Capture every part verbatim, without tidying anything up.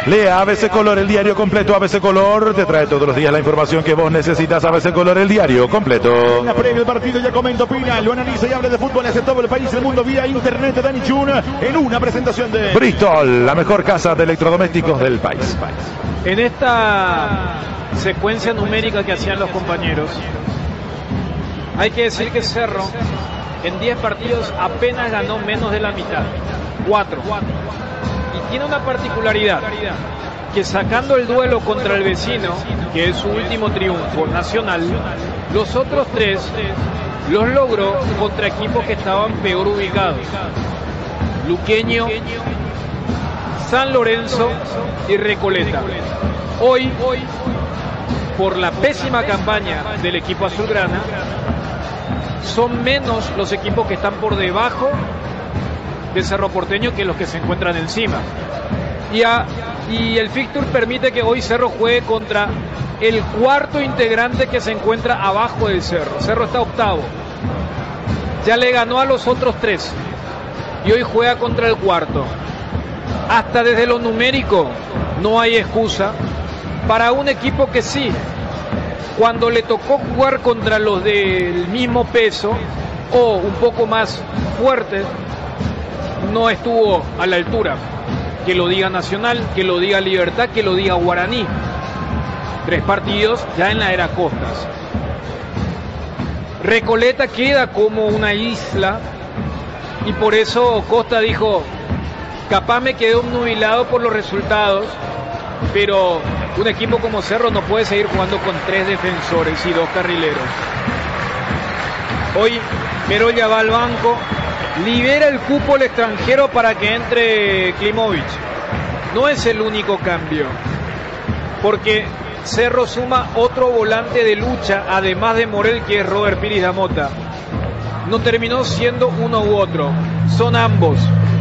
Lea A B C Color, el diario completo. A B C Color te trae todos los días la información que vos necesitas. A B C Color, el diario completo. En la previa del partido ya comenta, opina, lo analiza y habla de fútbol hacia todo el país, el mundo, vía internet. Dani Chun en una presentación de Bristol, la mejor casa de electrodomésticos del país. En esta secuencia numérica que hacían los compañeros, hay que decir que Cerro en diez partidos apenas ganó menos de la mitad, cuatro. Y tiene una particularidad, que sacando el duelo contra el vecino, que es su último triunfo nacional, los otros tres los logró contra equipos que estaban peor ubicados: Luqueño, San Lorenzo y Recoleta. Hoy, por la pésima campaña del equipo azulgrana, son menos los equipos que están por debajo de Cerro Porteño que los que se encuentran encima. Y, a, y el fixture permite que hoy Cerro juegue contra el cuarto integrante que se encuentra abajo del Cerro. Cerro está octavo. Ya le ganó a los otros tres y hoy juega contra el cuarto. Hasta desde lo numérico no hay excusa para un equipo que sí, cuando le tocó jugar contra los del mismo peso o un poco más fuertes, no estuvo a la altura. Que lo diga Nacional, que lo diga Libertad, que lo diga Guaraní. Tres partidos ya en la era Costas. Recoleta queda como una isla y por eso Costa dijo: capaz me quedé obnubilado por los resultados, pero un equipo como Cerro no puede seguir jugando con tres defensores y dos carrileros. Hoy Merol ya va al banco, libera el cupo al extranjero para que entre Klimovic. No es el único cambio, porque Cerro suma otro volante de lucha, además de Morel, que es Robert Piris da Mota. No terminó siendo uno u otro, son ambos.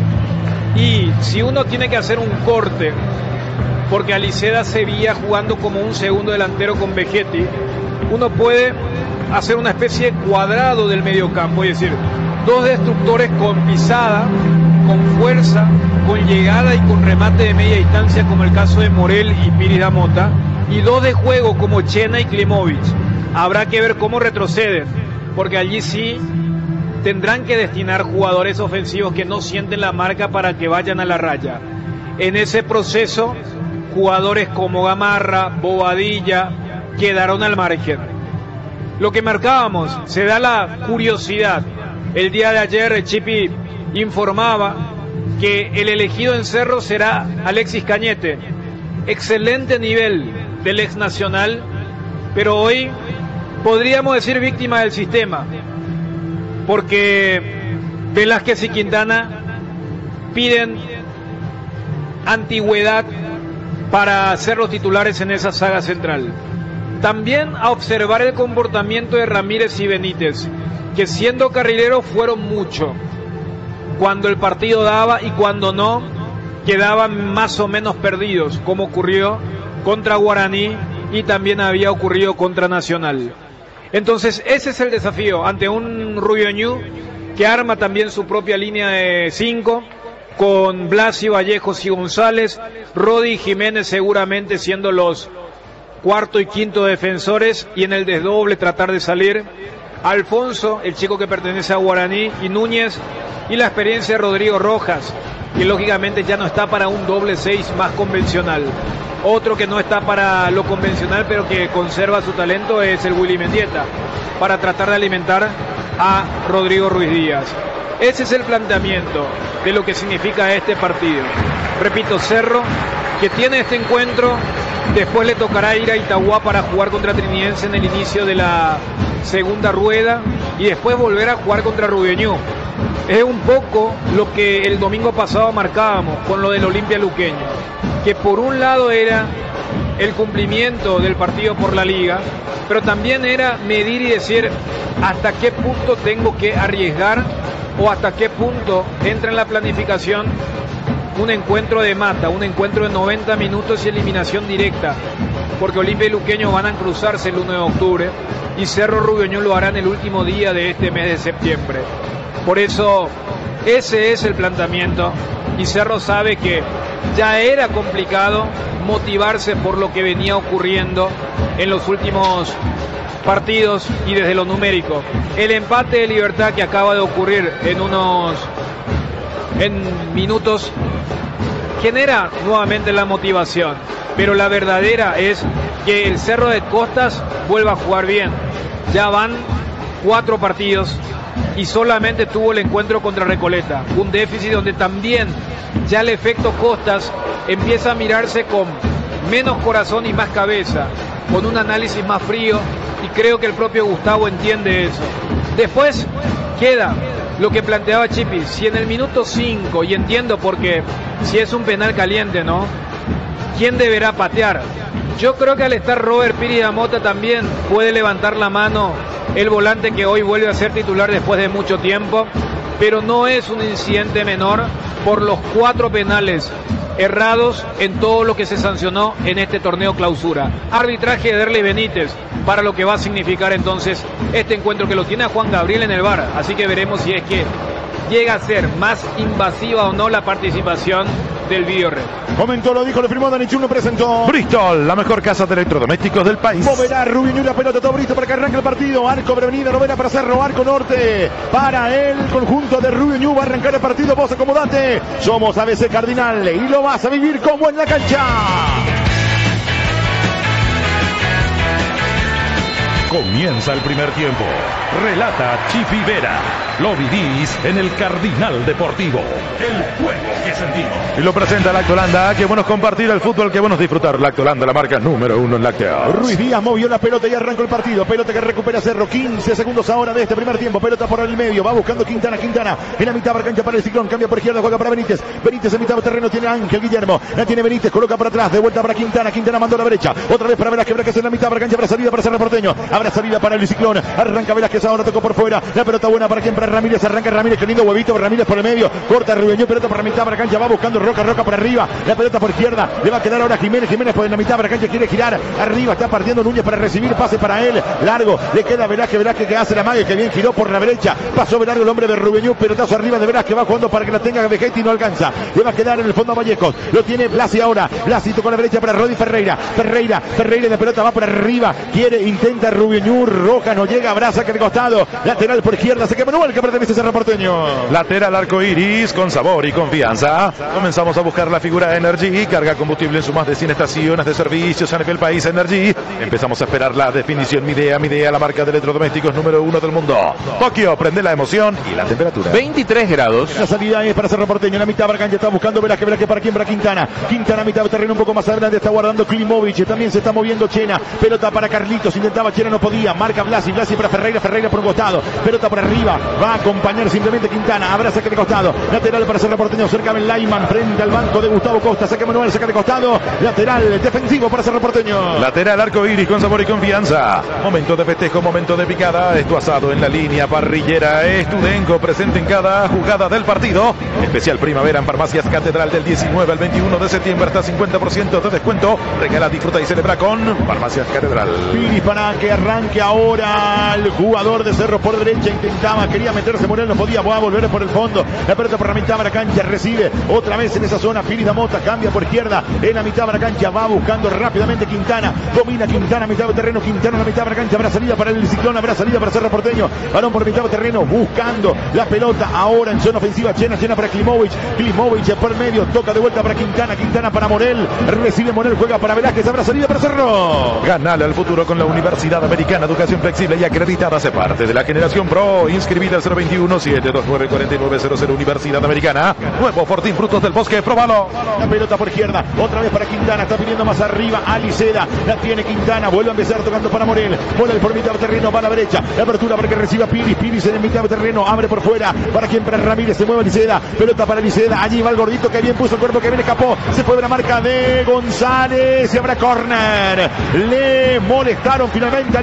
Y si uno tiene que hacer un corte, porque Aliceda se veía jugando como un segundo delantero con Vegetti, uno puede hacer una especie de cuadrado del mediocampo, es decir, dos destructores con pisada, con fuerza, con llegada y con remate de media distancia, como el caso de Morel y Piris da Mota, y dos de juego como Chena y Klimovic. Habrá que ver cómo retroceden, porque allí sí tendrán que destinar jugadores ofensivos que no sienten la marca para que vayan a la raya. En ese proceso, jugadores como Gamarra, Bobadilla, quedaron al margen. Lo que marcábamos, se da la curiosidad. El día de ayer el Chipi informaba que el elegido en Cerro será Alexis Cañete. Excelente nivel del ex Nacional, pero hoy podríamos decir víctima del sistema, porque Velázquez y Quintana piden antigüedad para ser los titulares en esa saga central. También a observar el comportamiento de Ramírez y Benítez, que siendo carrileros fueron mucho, cuando el partido daba y cuando no, quedaban más o menos perdidos, como ocurrió contra Guaraní y también había ocurrido contra Nacional. Entonces ese es el desafío ante un Rubio Ñu que arma también su propia línea de cinco, con Blasio, Vallejos y González, Rodi y Jiménez seguramente siendo los cuarto y quinto defensores, y en el desdoble tratar de salir Alfonso, el chico que pertenece a Guaraní, y Núñez, y la experiencia de Rodrigo Rojas, que lógicamente ya no está para un doble seis más convencional. Otro que no está para lo convencional pero que conserva su talento es el Willy Mendieta, para tratar de alimentar a Rodrigo Ruiz Díaz. Ese es el planteamiento de lo que significa este partido. Repito, Cerro, que tiene este encuentro, después le tocará ir a Itagua para jugar contra Trinidense en el inicio de la segunda rueda y después volver a jugar contra Rubio Ñu. Es un poco lo que el domingo pasado marcábamos con lo del Olimpia Luqueño, que por un lado era el cumplimiento del partido por la liga, pero también era medir y decir hasta qué punto tengo que arriesgar o hasta qué punto entra en la planificación un encuentro de mata, un encuentro de noventa minutos y eliminación directa, porque Olimpia y Luqueño van a cruzarse el uno de octubre y Cerro Rubio Ñu lo harán el último día de este mes de septiembre. Por eso ese es el planteamiento y Cerro sabe que ya era complicado motivarse por lo que venía ocurriendo en los últimos partidos y desde lo numérico. El empate de Libertad que acaba de ocurrir en unos en minutos genera nuevamente la motivación, pero la verdadera es que el Cerro de Costas vuelva a jugar bien. Ya van cuatro partidos y solamente tuvo el encuentro contra Recoleta, un déficit donde también ya el efecto Costas empieza a mirarse con menos corazón y más cabeza, con un análisis más frío, y creo que el propio Gustavo entiende eso. Después queda lo que planteaba Chipi, si en el minuto cinco, y entiendo porque si es un penal caliente, ¿no? ¿Quién deberá patear? Yo creo que al estar Robert Piri Damota también puede levantar la mano el volante que hoy vuelve a ser titular después de mucho tiempo, pero no es un incidente menor por los cuatro penales errados en todo lo que se sancionó en este torneo clausura. Arbitraje de Derley Benítez para lo que va a significar entonces este encuentro, que lo tiene a Juan Gabriel en el V A R, así que veremos si es que llega a ser más invasiva o no la participación del video red. Comentó, lo dijo, lo firmó Dani Chun, lo presentó Bristol, la mejor casa de electrodomésticos del país. Moverá Rubio Ñu la pelota, todo Bristol para que arranque el partido. Arco prevenida, novena para Cerro, arco norte para el conjunto de Rubio Ñu. Va a arrancar el partido, vos acomodate. Somos A B C Cardinal y lo vas a vivir como en la cancha. Comienza el primer tiempo. Relata Chipi Vera. Lo vivís en el Cardinal Deportivo. El juego que sentimos. Y lo presenta Lactolanda. Qué bueno es compartir el fútbol, qué bueno es disfrutar. Lactolanda, la marca número uno en lácteos. Ruiz Díaz movió la pelota y arrancó el partido. Pelota que recupera Cerro. quince segundos ahora de este primer tiempo. Pelota por el medio. Va buscando Quintana. Quintana en la mitad, cancha para el Ciclón. Cambia por izquierda, juega para Benítez. Benítez en mitad de terreno tiene Ángel Guillermo. La tiene Benítez, coloca para atrás. De vuelta para Quintana. Quintana mandó a la derecha. Otra vez para Velázquez. Velázquez en la mitad, cancha para salida para Cerro Porteño. Habrá salida para el Ciclón. Arranca Velázquez, ahora tocó por fuera. La pelota buena para quien, para Ramírez. Arranca Ramírez, qué lindo huevito. Ramírez por el medio. Corta Rubio Ñu, pelota por la mitad para cancha. Va buscando Roca, Roca por arriba. La pelota por izquierda. Le va a quedar ahora Jiménez. Jiménez por la mitad para cancha. Quiere girar. Arriba está partiendo Núñez para recibir. Pase para él. Largo. Le queda Velázquez. Velázquez que hace la magia. Que bien giró por la derecha. Pasó Velardo, el hombre de Rubio Ñu. Pelotazo arriba de Velázquez. Va jugando para que la tenga Vegetti y no alcanza. Le va a quedar en el fondo a Vallejos. Lo tiene Blasi ahora. Blasi tocó la derecha para Rodi Ferreira. Ferreira. Ferreira de pelota va por arriba. Quiere, intenta Rubio Ñu. Roja no llega. Abraza que de costado. Lateral por izquierda. Se quema Manuel que pertenece a Cerro Porteño. Lateral arco iris con sabor y confianza. Comenzamos a buscar la figura Energy. Carga combustible en sus más de cien estaciones de servicios a nivel país. Energy. Empezamos a esperar la definición. Midea, Midea, la marca de electrodomésticos número uno del mundo. Tokio, prende la emoción y la temperatura. veintitrés grados. La salida es para Cerro Porteño. En la mitad Barcancha está buscando Velázquez. Velázquez para quién, para Quintana. Quintana, mitad de terreno un poco más adelante. Está guardando Klimovic. También se está moviendo Chena. Pelota para Carlitos. Intentaba Chena, no podía. Marca Blasi. Blasi para Ferreira. Ferreira por un costado. Pelota por arriba. Va a acompañar simplemente Quintana. Habrá saque de costado. Lateral para Cerro Porteño. Cerca Ben Laiman. Frente al banco de Gustavo Costa. Saque Manuel. Saca de costado. Lateral defensivo para Cerro Porteño. Lateral arco iris con sabor y confianza. Momento de festejo, momento de picada. Esto asado en la línea parrillera. Estudenco presente en cada jugada del partido. Especial primavera en Farmacias Catedral del diecinueve al veintiuno de septiembre. Hasta cincuenta por ciento de descuento. Regala, disfruta y celebra con Farmacias Catedral. Piris para que arranque ahora el jugador de Cerro por derecha. Intentaba, quería meterse Morel, no podía. Va a volver por el fondo. La pelota por la mitad de la cancha. Recibe otra vez en esa zona. Piris Damota cambia por izquierda. En la mitad de la cancha va buscando rápidamente Quintana. Domina Quintana, mitad de terreno. Quintana en la mitad de la cancha. Habrá salida para el Ciclón. Habrá salida para Cerro Porteño. Balón por mitad de terreno. Buscando la pelota ahora en zona ofensiva. Chena, Chena para Klimovic. Klimovic por el medio. Toca de vuelta para Quintana. Quintana para Morel. Recibe Morel. Juega para Velázquez. Habrá salida para Cerro. Ganale al futuro con la Universidad Americana. Educación flexible y acreditada. Hace parte de la generación pro. Inscribida al cero veintiuno, siete dos nueve, cuatro nueve cero cero. Universidad Americana. Nuevo Fortín Frutos del Bosque. Próbalo. La pelota por izquierda. Otra vez para Quintana. Está pidiendo más arriba. Aliceda. La tiene Quintana. Vuelve a empezar tocando para Morel. Morel por mitad de terreno. Va a la derecha. La apertura para que reciba Piris. Piris en el mitad de terreno. Abre por fuera. Para quien, para Ramírez. Se mueve Aliceda. Pelota para Aliceda. Allí va el gordito que bien puso el cuerpo, que bien escapó. Se fue de la marca de González. Y habrá córner. Le molestaron finalmente a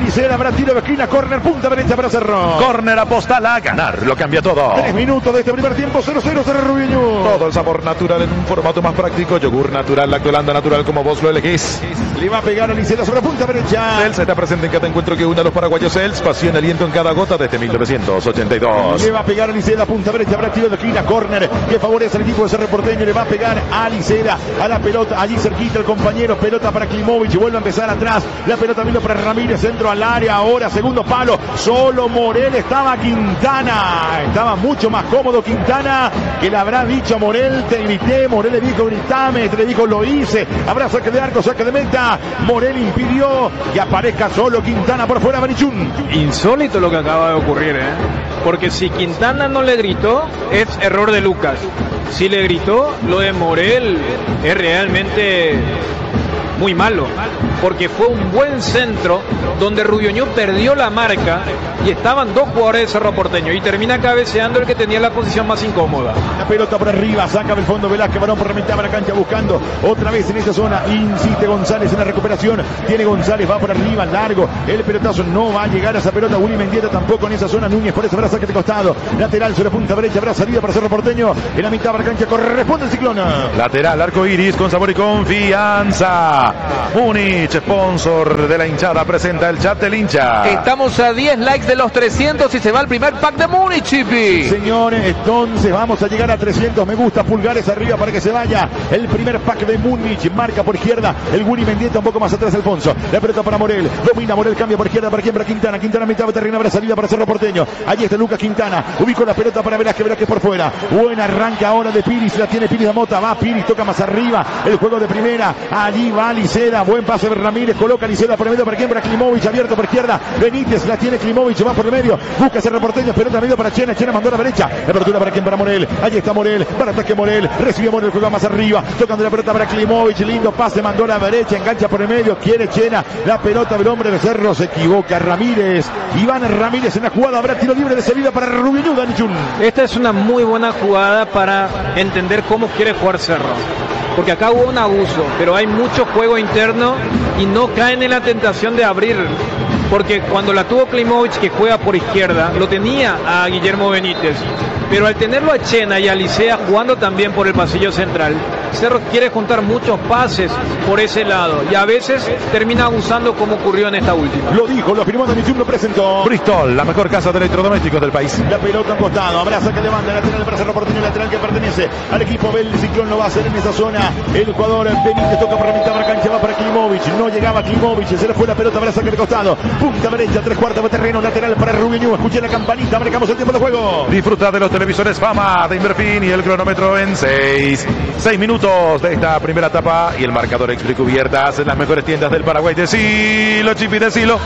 Licera, habrá tiro de esquina, córner, punta derecha para Cerro. Córner apostal a ganar, lo cambia todo. Tres minutos de este primer tiempo, cero cero, Cerro Rubiñú. Todo el sabor natural en un formato más práctico. Yogur natural, lactolanda natural como vos lo elegís. Le va a pegar a Licera sobre punta derecha. Celsa está presente en cada encuentro que une a los paraguayos. Cels, pasión y aliento en cada gota desde mil novecientos ochenta y dos. Le va a pegar a Licera, punta derecha, habrá tiro de esquina, córner que favorece al equipo de Cerro Porteño. Le va a pegar a Licera, a la pelota, allí cerquita el compañero, pelota para Klimovic, vuelve a empezar atrás, la pelota vino para Ramírez, centro al área, ahora segundo palo, solo Morel, estaba Quintana, estaba mucho más cómodo Quintana, que le habrá dicho a Morel, te grité, Morel le dijo gritame, te le dijo lo hice, habrá saque de arco, saque de meta, Morel impidió que aparezca solo Quintana por fuera, Barichún. Insólito lo que acaba de ocurrir, ¿eh? Porque si Quintana no le gritó, es error de Lucas. Si le gritó, lo de Morel es realmente muy malo, porque fue un buen centro donde Rubiñú perdió la marca y estaban dos jugadores de Cerro Porteño y termina cabeceando el que tenía la posición más incómoda. La pelota por arriba, saca del fondo Velázquez, balón por la mitad de la cancha buscando otra vez en esta zona, insiste González en la recuperación, tiene González, va por arriba, largo, el pelotazo no va a llegar a esa pelota, Willy Mendieta tampoco en esa zona, Núñez por eso habrá saque de costado, lateral sobre punta derecha, habrá salida para Cerro Porteño, en la mitad de la cancha corresponde el Ciclona. Lateral, arco iris con sabor y confianza. Múnich, sponsor de la hinchada, presenta el chat del hincha. Estamos a diez likes de los trescientos y se va el primer pack de Múnich, Chipi. Señores, entonces vamos a llegar a trescientos me gusta, pulgares arriba para que se vaya el primer pack de Múnich. Marca por izquierda el Willy Mendieta, un poco más atrás Alfonso. La pelota para Morel, domina Morel, cambia por izquierda para quien, para Quintana. Quintana mitad de terreno, habrá salida para Cerro Porteño. Allí está Lucas Quintana, ubicó la pelota para Velázquez, Velázquez por fuera. Buen arranque ahora de Piris, la tiene Piris de Mota, va Piris, toca más arriba el juego de primera. Allí va Licera, buen pase de Ramírez, coloca Licera por el medio para quien, para Klimovic, abierto por izquierda. Benítez la tiene Klimovic, va por el medio, busca Cerro Porteño, pelota medio para Chena, Chena mandó a la derecha, la apertura para quien, para Morel, allí está Morel, para ataque Morel, recibe Morel, juega más arriba, tocando la pelota para Klimovic, lindo pase, mandó a la derecha, engancha por el medio, quiere Chena, la pelota del hombre de Cerro, se equivoca Ramírez, Iván Ramírez en la jugada, habrá tiro libre de salida para Rubiñú, Danichun. Esta es una muy buena jugada para entender cómo quiere jugar Cerro, porque acá hubo un abuso, pero hay mucho juego interno y no caen en la tentación de abrir, porque cuando la tuvo Klimovic, que juega por izquierda, lo tenía a Guillermo Benítez, pero al tenerlo a Chena y a Licea jugando también por el pasillo central, Cerro quiere juntar muchos pases por ese lado y a veces termina abusando, como ocurrió en esta última. Lo dijo, lo afirmó Danichun, lo presentó Bristol, la mejor casa de electrodomésticos del país. La pelota en costado, habrá saque de banda, lateral para Cerro Porteño, lateral que pertenece al equipo del Ciclón, lo va a hacer en esa zona el jugador Benítez, toca por la mitad de la cancha, va para Klimovic, no llegaba Klimovic, se le fue la pelota, habrá saque de costado, punta derecha, tres cuartos de terreno, lateral para Rubiñú, escuché la campanita, marcamos el tiempo de juego. Disfruta de los televisores Fama de Inverfin y el cronómetro en seis. seis minutos de esta primera etapa y el marcador Explicubiertas en las mejores tiendas del Paraguay. Decilo, Chipi, decilo.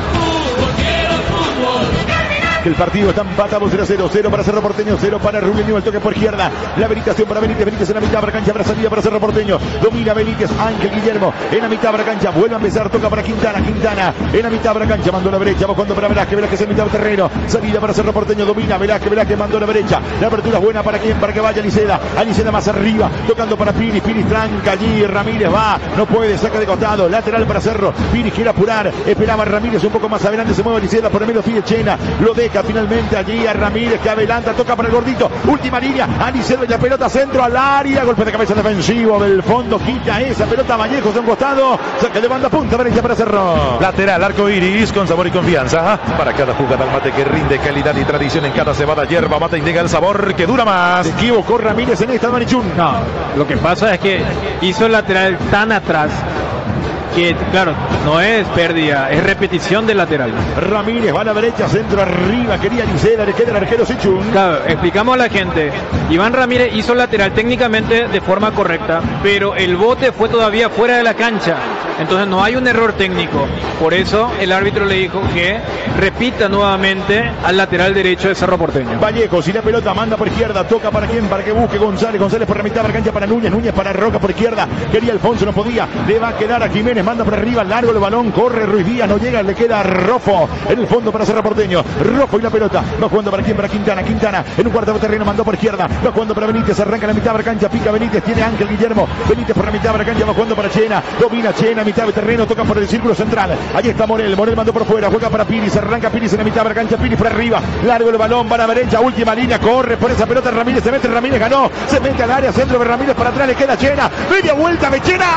El partido está empatado cero a cero, cero para Cerro Porteño, cero para Rubiñú, el toque por izquierda, la habilitación para Benítez, Benítez en la mitad para cancha, para salida para Cerro Porteño, domina Benítez, Ángel Guillermo, en la mitad para cancha, vuelve a empezar, toca para Quintana, Quintana, en la mitad para cancha, mandó a la derecha, bajando para Velázquez, Velázquez en mitad de terreno, salida para Cerro Porteño, domina Velázquez, Velázquez mandó a la derecha, la apertura es buena para quien, para que vaya Liceda, a Liceda más arriba, tocando para Piris, Piris tranca allí, Ramírez va, no puede, saca de costado, lateral para Cerro, Piris quiere apurar, esperaba Ramírez un poco más adelante, se mueve Liceda, por el medio pide Chena, lo deja finalmente allí a Ramírez que adelanta, toca para el gordito, última línea, Anicero y la pelota centro al área, golpe de cabeza defensivo del fondo, quita esa pelota Vallejos de un costado, saque de banda, punta derecha para Cerro. Lateral, arco iris con sabor y confianza. Para cada jugada al mate que rinde calidad y tradición en cada cebada, hierba mate indica el sabor que dura más. Se equivocó Ramírez en esta, Manichún. No, lo que pasa es que hizo el lateral tan atrás que, claro, no es pérdida, es repetición del lateral. Ramírez va a la derecha, centro arriba, quería Licera, le queda el arquero Sichun. Claro, explicamos a la gente, Iván Ramírez hizo el lateral técnicamente de forma correcta, pero el bote fue todavía fuera de la cancha, entonces no hay un error técnico, por eso el árbitro le dijo que repita nuevamente al lateral derecho de Cerro Porteño. Vallejos y la pelota manda por izquierda, toca para quién, para que busque González, González por la mitad de la cancha para Núñez, Núñez para Roca por izquierda, quería Alfonso, no podía, le va a quedar a Jiménez, manda por arriba, largo el balón, corre Ruiz Díaz, no llega, le queda Rofo en el fondo para Cerro Porteño, Rofo y la pelota, va jugando para quién, para Quintana, Quintana en un cuarto de terreno, mandó por izquierda, va jugando para Benítez, arranca la mitad de la cancha, pica Benítez, tiene Ángel Guillermo, Benítez por la mitad de la cancha, va jugando para Chena, domina Chena, mitad de terreno, toca por el círculo central. Allí está Morel, Morel mandó por fuera, juega para Piris, arranca Piris en la mitad de la cancha, Piris por arriba, largo el balón, para la derecha, última línea, corre por esa pelota Ramírez, se mete Ramírez, ganó, se mete al área, centro de Ramírez para atrás, le queda Chena, media vuelta, Mechena,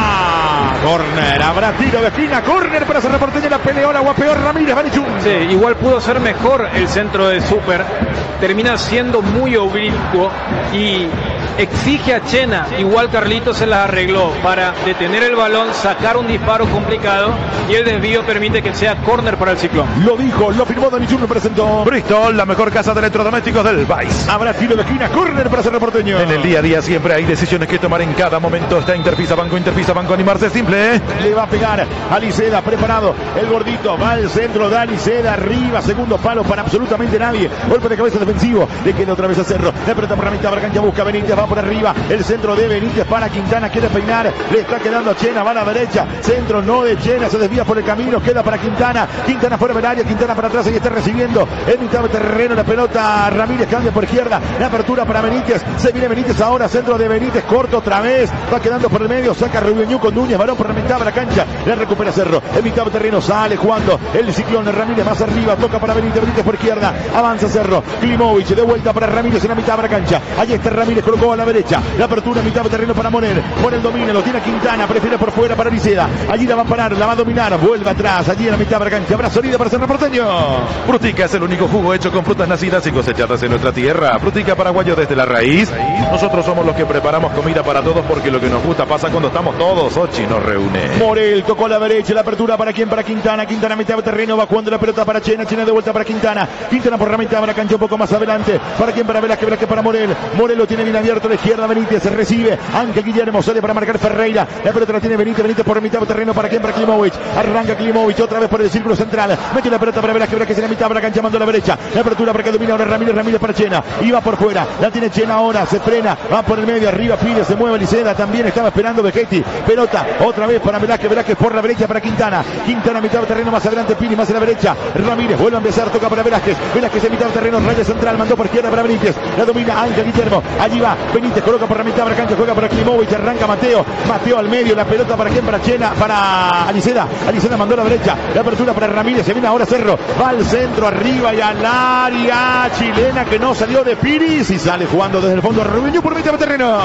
corner, habrá tiro de esquina, corner para Cerro Porteño, la peleó, la guapeó Ramírez, Barichún. Sí, igual pudo ser mejor el centro de Super, termina siendo muy oblicuo y exige a Chena, igual Carlitos se las arregló para detener el balón, sacar un disparo complicado y el desvío permite que sea córner para el Ciclón. Lo dijo, lo firmó Danichún, lo presentó. Bristol, la mejor casa de electrodomésticos del país. Habrá tiro de esquina, córner para Cerro Porteño. En el día a día siempre hay decisiones que tomar en cada momento. Está Interfisa Banco, Interfisa Banco, animarse simple. Le va a pegar a Liceda, preparado el gordito, va al centro, da Liceda arriba, segundo palo para absolutamente nadie. Golpe de cabeza defensivo, le queda otra vez a Cerro. Le pelota por la mitad, Barcancha busca Benítez, va por arriba, el centro de Benítez para Quintana, quiere peinar, le está quedando a Chena, va a la derecha, centro no de Chena, se desvía por el camino, queda para Quintana, Quintana fuera del área, Quintana para atrás, y está recibiendo en mitad de terreno la pelota, Ramírez cambia por izquierda, la apertura para Benítez, se viene Benítez ahora, centro de Benítez, corto otra vez, va quedando por el medio, saca Rubio con Núñez, balón por la mitad de la cancha, la recupera Cerro, en mitad de terreno sale jugando el Ciclón, Ramírez más arriba, toca para Benítez, Benítez por izquierda, avanza Cerro, Klimovic de vuelta para Ramírez en la mitad de la cancha, allí está Ramírez, colocó a la derecha, la apertura en mitad de terreno para Morel, Morel domina, lo tiene Quintana, prefiere por fuera para Liceda, allí la va a parar, la va a dominar, vuelve atrás, allí en la mitad de la cancha, abrazo sólido para Cerro Porteño. Frutica es el único jugo hecho con frutas nacidas y cosechadas en nuestra tierra. Frutica paraguayo desde la raíz. Nosotros somos los que preparamos comida para todos porque lo que nos gusta pasa cuando estamos todos. Ochi nos reúne. Morel tocó a la derecha, la apertura para quién, para Quintana, Quintana a mitad de terreno, va jugando la pelota para Chena, Chena de vuelta para Quintana, Quintana por la mitad de la cancha un poco más adelante, para quién, para Velázquez, Velázquez para Morel, Morel lo tiene bien abierto a la izquierda, Benítez se recibe, Ángel Guillermo sale para marcar Ferreira, la pelota la tiene Benítez, Benítez por la mitad de terreno, para quién, para Klimovic, arranca Klimovic otra vez por el círculo central, mete la pelota para Velázquez, Velázquez en la mitad de la cancha, mando a la derecha, la apertura para que domina ahora Ramírez, Ramírez para Chena, y va por fuera, la tiene Chena ahora, se frena, va por el medio, arriba pide, se mueve Liceda, también estaba esperando Vegetti, pelota otra vez para Velázquez, Velázquez por la derecha para Quintana, Quintana a mitad de terreno, más adelante Pini, más a la derecha, Ramírez vuelve a empezar, toca para Velázquez, Velázquez en mitad de terreno, raya central, mandó por izquierda para Benítez, la domina Ángel Guillermo, allí va, Benítez coloca por la mitad de la cancha, juega para Klimovic, arranca Mateo, Mateo al medio, la pelota para quién, para Chena, para Aliceda, Aliceda mandó a la derecha, la apertura para Ramírez, se viene ahora Cerro, va al centro, arriba y al área chilena que no salió de Piris y sale jugando desde el fondo Rubio por mitad de terreno.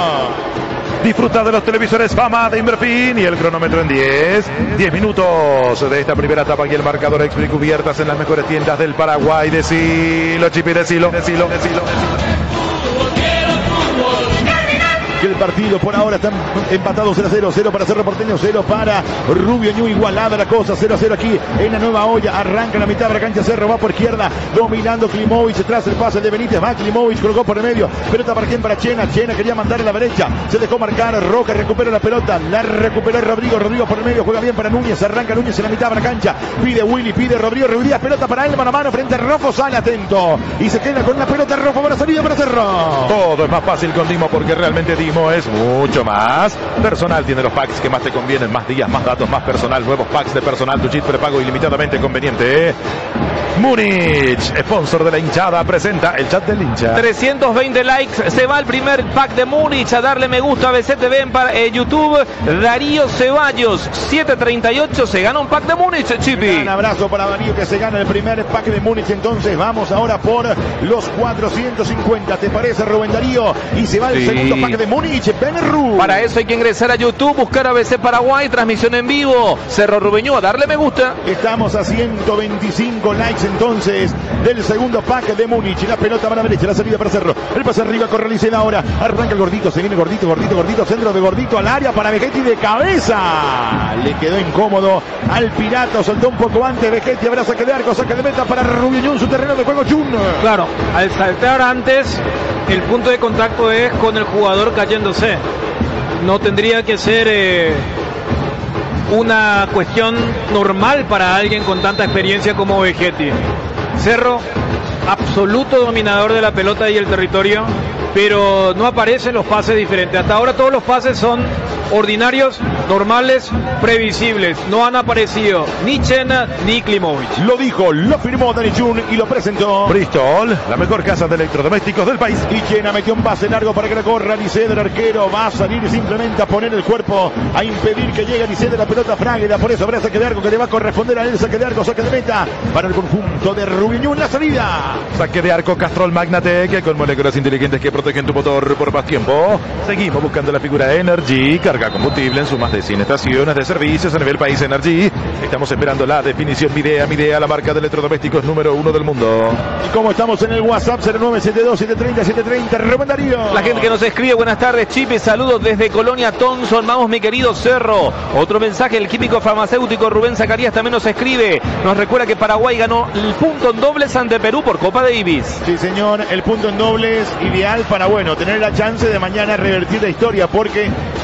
Disfruta de los televisores Fama de Inverfin y el cronómetro en diez. diez minutos de esta primera etapa y el marcador Expli cubiertas en las mejores tiendas del Paraguay. Decilo, Chipi, decilo, decilo, decilo. Que el partido por ahora están empatados cero a cero, cero para Cerro Porteño, cero para Rubio Ñu, igualada la cosa, cero a cero aquí en la nueva olla, arranca la mitad de la cancha, Cerro va por izquierda, dominando Klimovic, tras el pase de Benítez, va Klimovic, colocó por el medio, pelota para quién, para Chena, Chena quería mandar a la derecha, se dejó marcar, Roca recupera la pelota, la recuperó Rodrigo, Rodrigo por el medio, juega bien para Núñez, arranca Núñez en la mitad de la cancha, pide Willy, pide Rodrigo, Rodríguez, pelota para él, mano a mano frente a Rofo, sale atento, y se queda con la pelota Rofo, para salida para Cerro. Todo es más fácil con Dimo porque realmente Dimo es mucho más personal, tiene los packs que más te convienen, más días, más datos, más personal, nuevos packs de personal, tu chip prepago ilimitadamente conveniente. Múnich, sponsor de la hinchada, presenta el chat del hincha. trescientos veinte likes, se va el primer pack de Múnich, a darle me gusta a B C T V en para, eh, YouTube. Darío Ceballos, siete treinta y ocho, se gana un pack de Múnich, Chipi. Un abrazo para Darío que se gana el primer pack de Múnich, entonces vamos ahora por los cuatrocientos cincuenta, ¿te parece, Rubén Darío? Y se va el Sí. segundo pack de Múnich, Benerru. Para eso hay que ingresar a YouTube, buscar a B C Paraguay, transmisión en vivo, Cerro Rubeñú, a darle me gusta. Estamos a ciento veinticinco likes entonces del segundo pack de Múnich. La pelota para la derecha, la salida para Cerro. El pase arriba, corre Liceda ahora. Arranca el gordito, se viene gordito, gordito, gordito. Centro de gordito al área para Vegetti de cabeza. Le quedó incómodo al Pirata, soltó un poco antes. Vegetti habrá saque de arco, saque de meta para Rubio en su terreno de juego. Chun. Claro, al saltar antes, el punto de contacto es con el jugador cayéndose. No tendría que ser eh, una cuestión normal para alguien con tanta experiencia como Vegetti. Cerro, absoluto dominador de la pelota y el territorio. pero no aparecen los pases diferentes. Hasta ahora todos los pases son ordinarios, normales, previsibles. No han aparecido ni Chena ni Klimovic. Lo dijo, lo firmó Dani Chun y lo presentó Bristol, la mejor casa de electrodomésticos del país. Y Chena metió un pase largo para que la corra Liceda, el arquero va a salir simplemente a poner el cuerpo, a impedir que llegue Liceda, la pelota Fragueda, por eso habrá saque de arco que le va a corresponder a él, saque de arco, saque de meta para el conjunto de Rubiñún, la salida. Saque de arco Castrol Magnatec, con moléculas inteligentes que protegen tu motor por más tiempo. Seguimos buscando la figura Energy, carga combustible en sus más de cien estaciones de servicios a nivel país. Energy, estamos esperando la definición Midea, Midea, la marca de electrodomésticos número uno del mundo. Y como estamos en el WhatsApp cero nueve siete dos, siete tres cero, siete tres cero, Rubén Darío. La gente que nos escribe, buenas tardes, Chipe, saludos desde Colonia Thompson, vamos mi querido Cerro. Otro mensaje, el químico farmacéutico Rubén Zacarías también nos escribe, nos recuerda que Paraguay ganó el punto en dobles ante Perú por Copa Davis. Sí señor, el punto en dobles ideal para, bueno, tener la chance de mañana revertir la historia, porque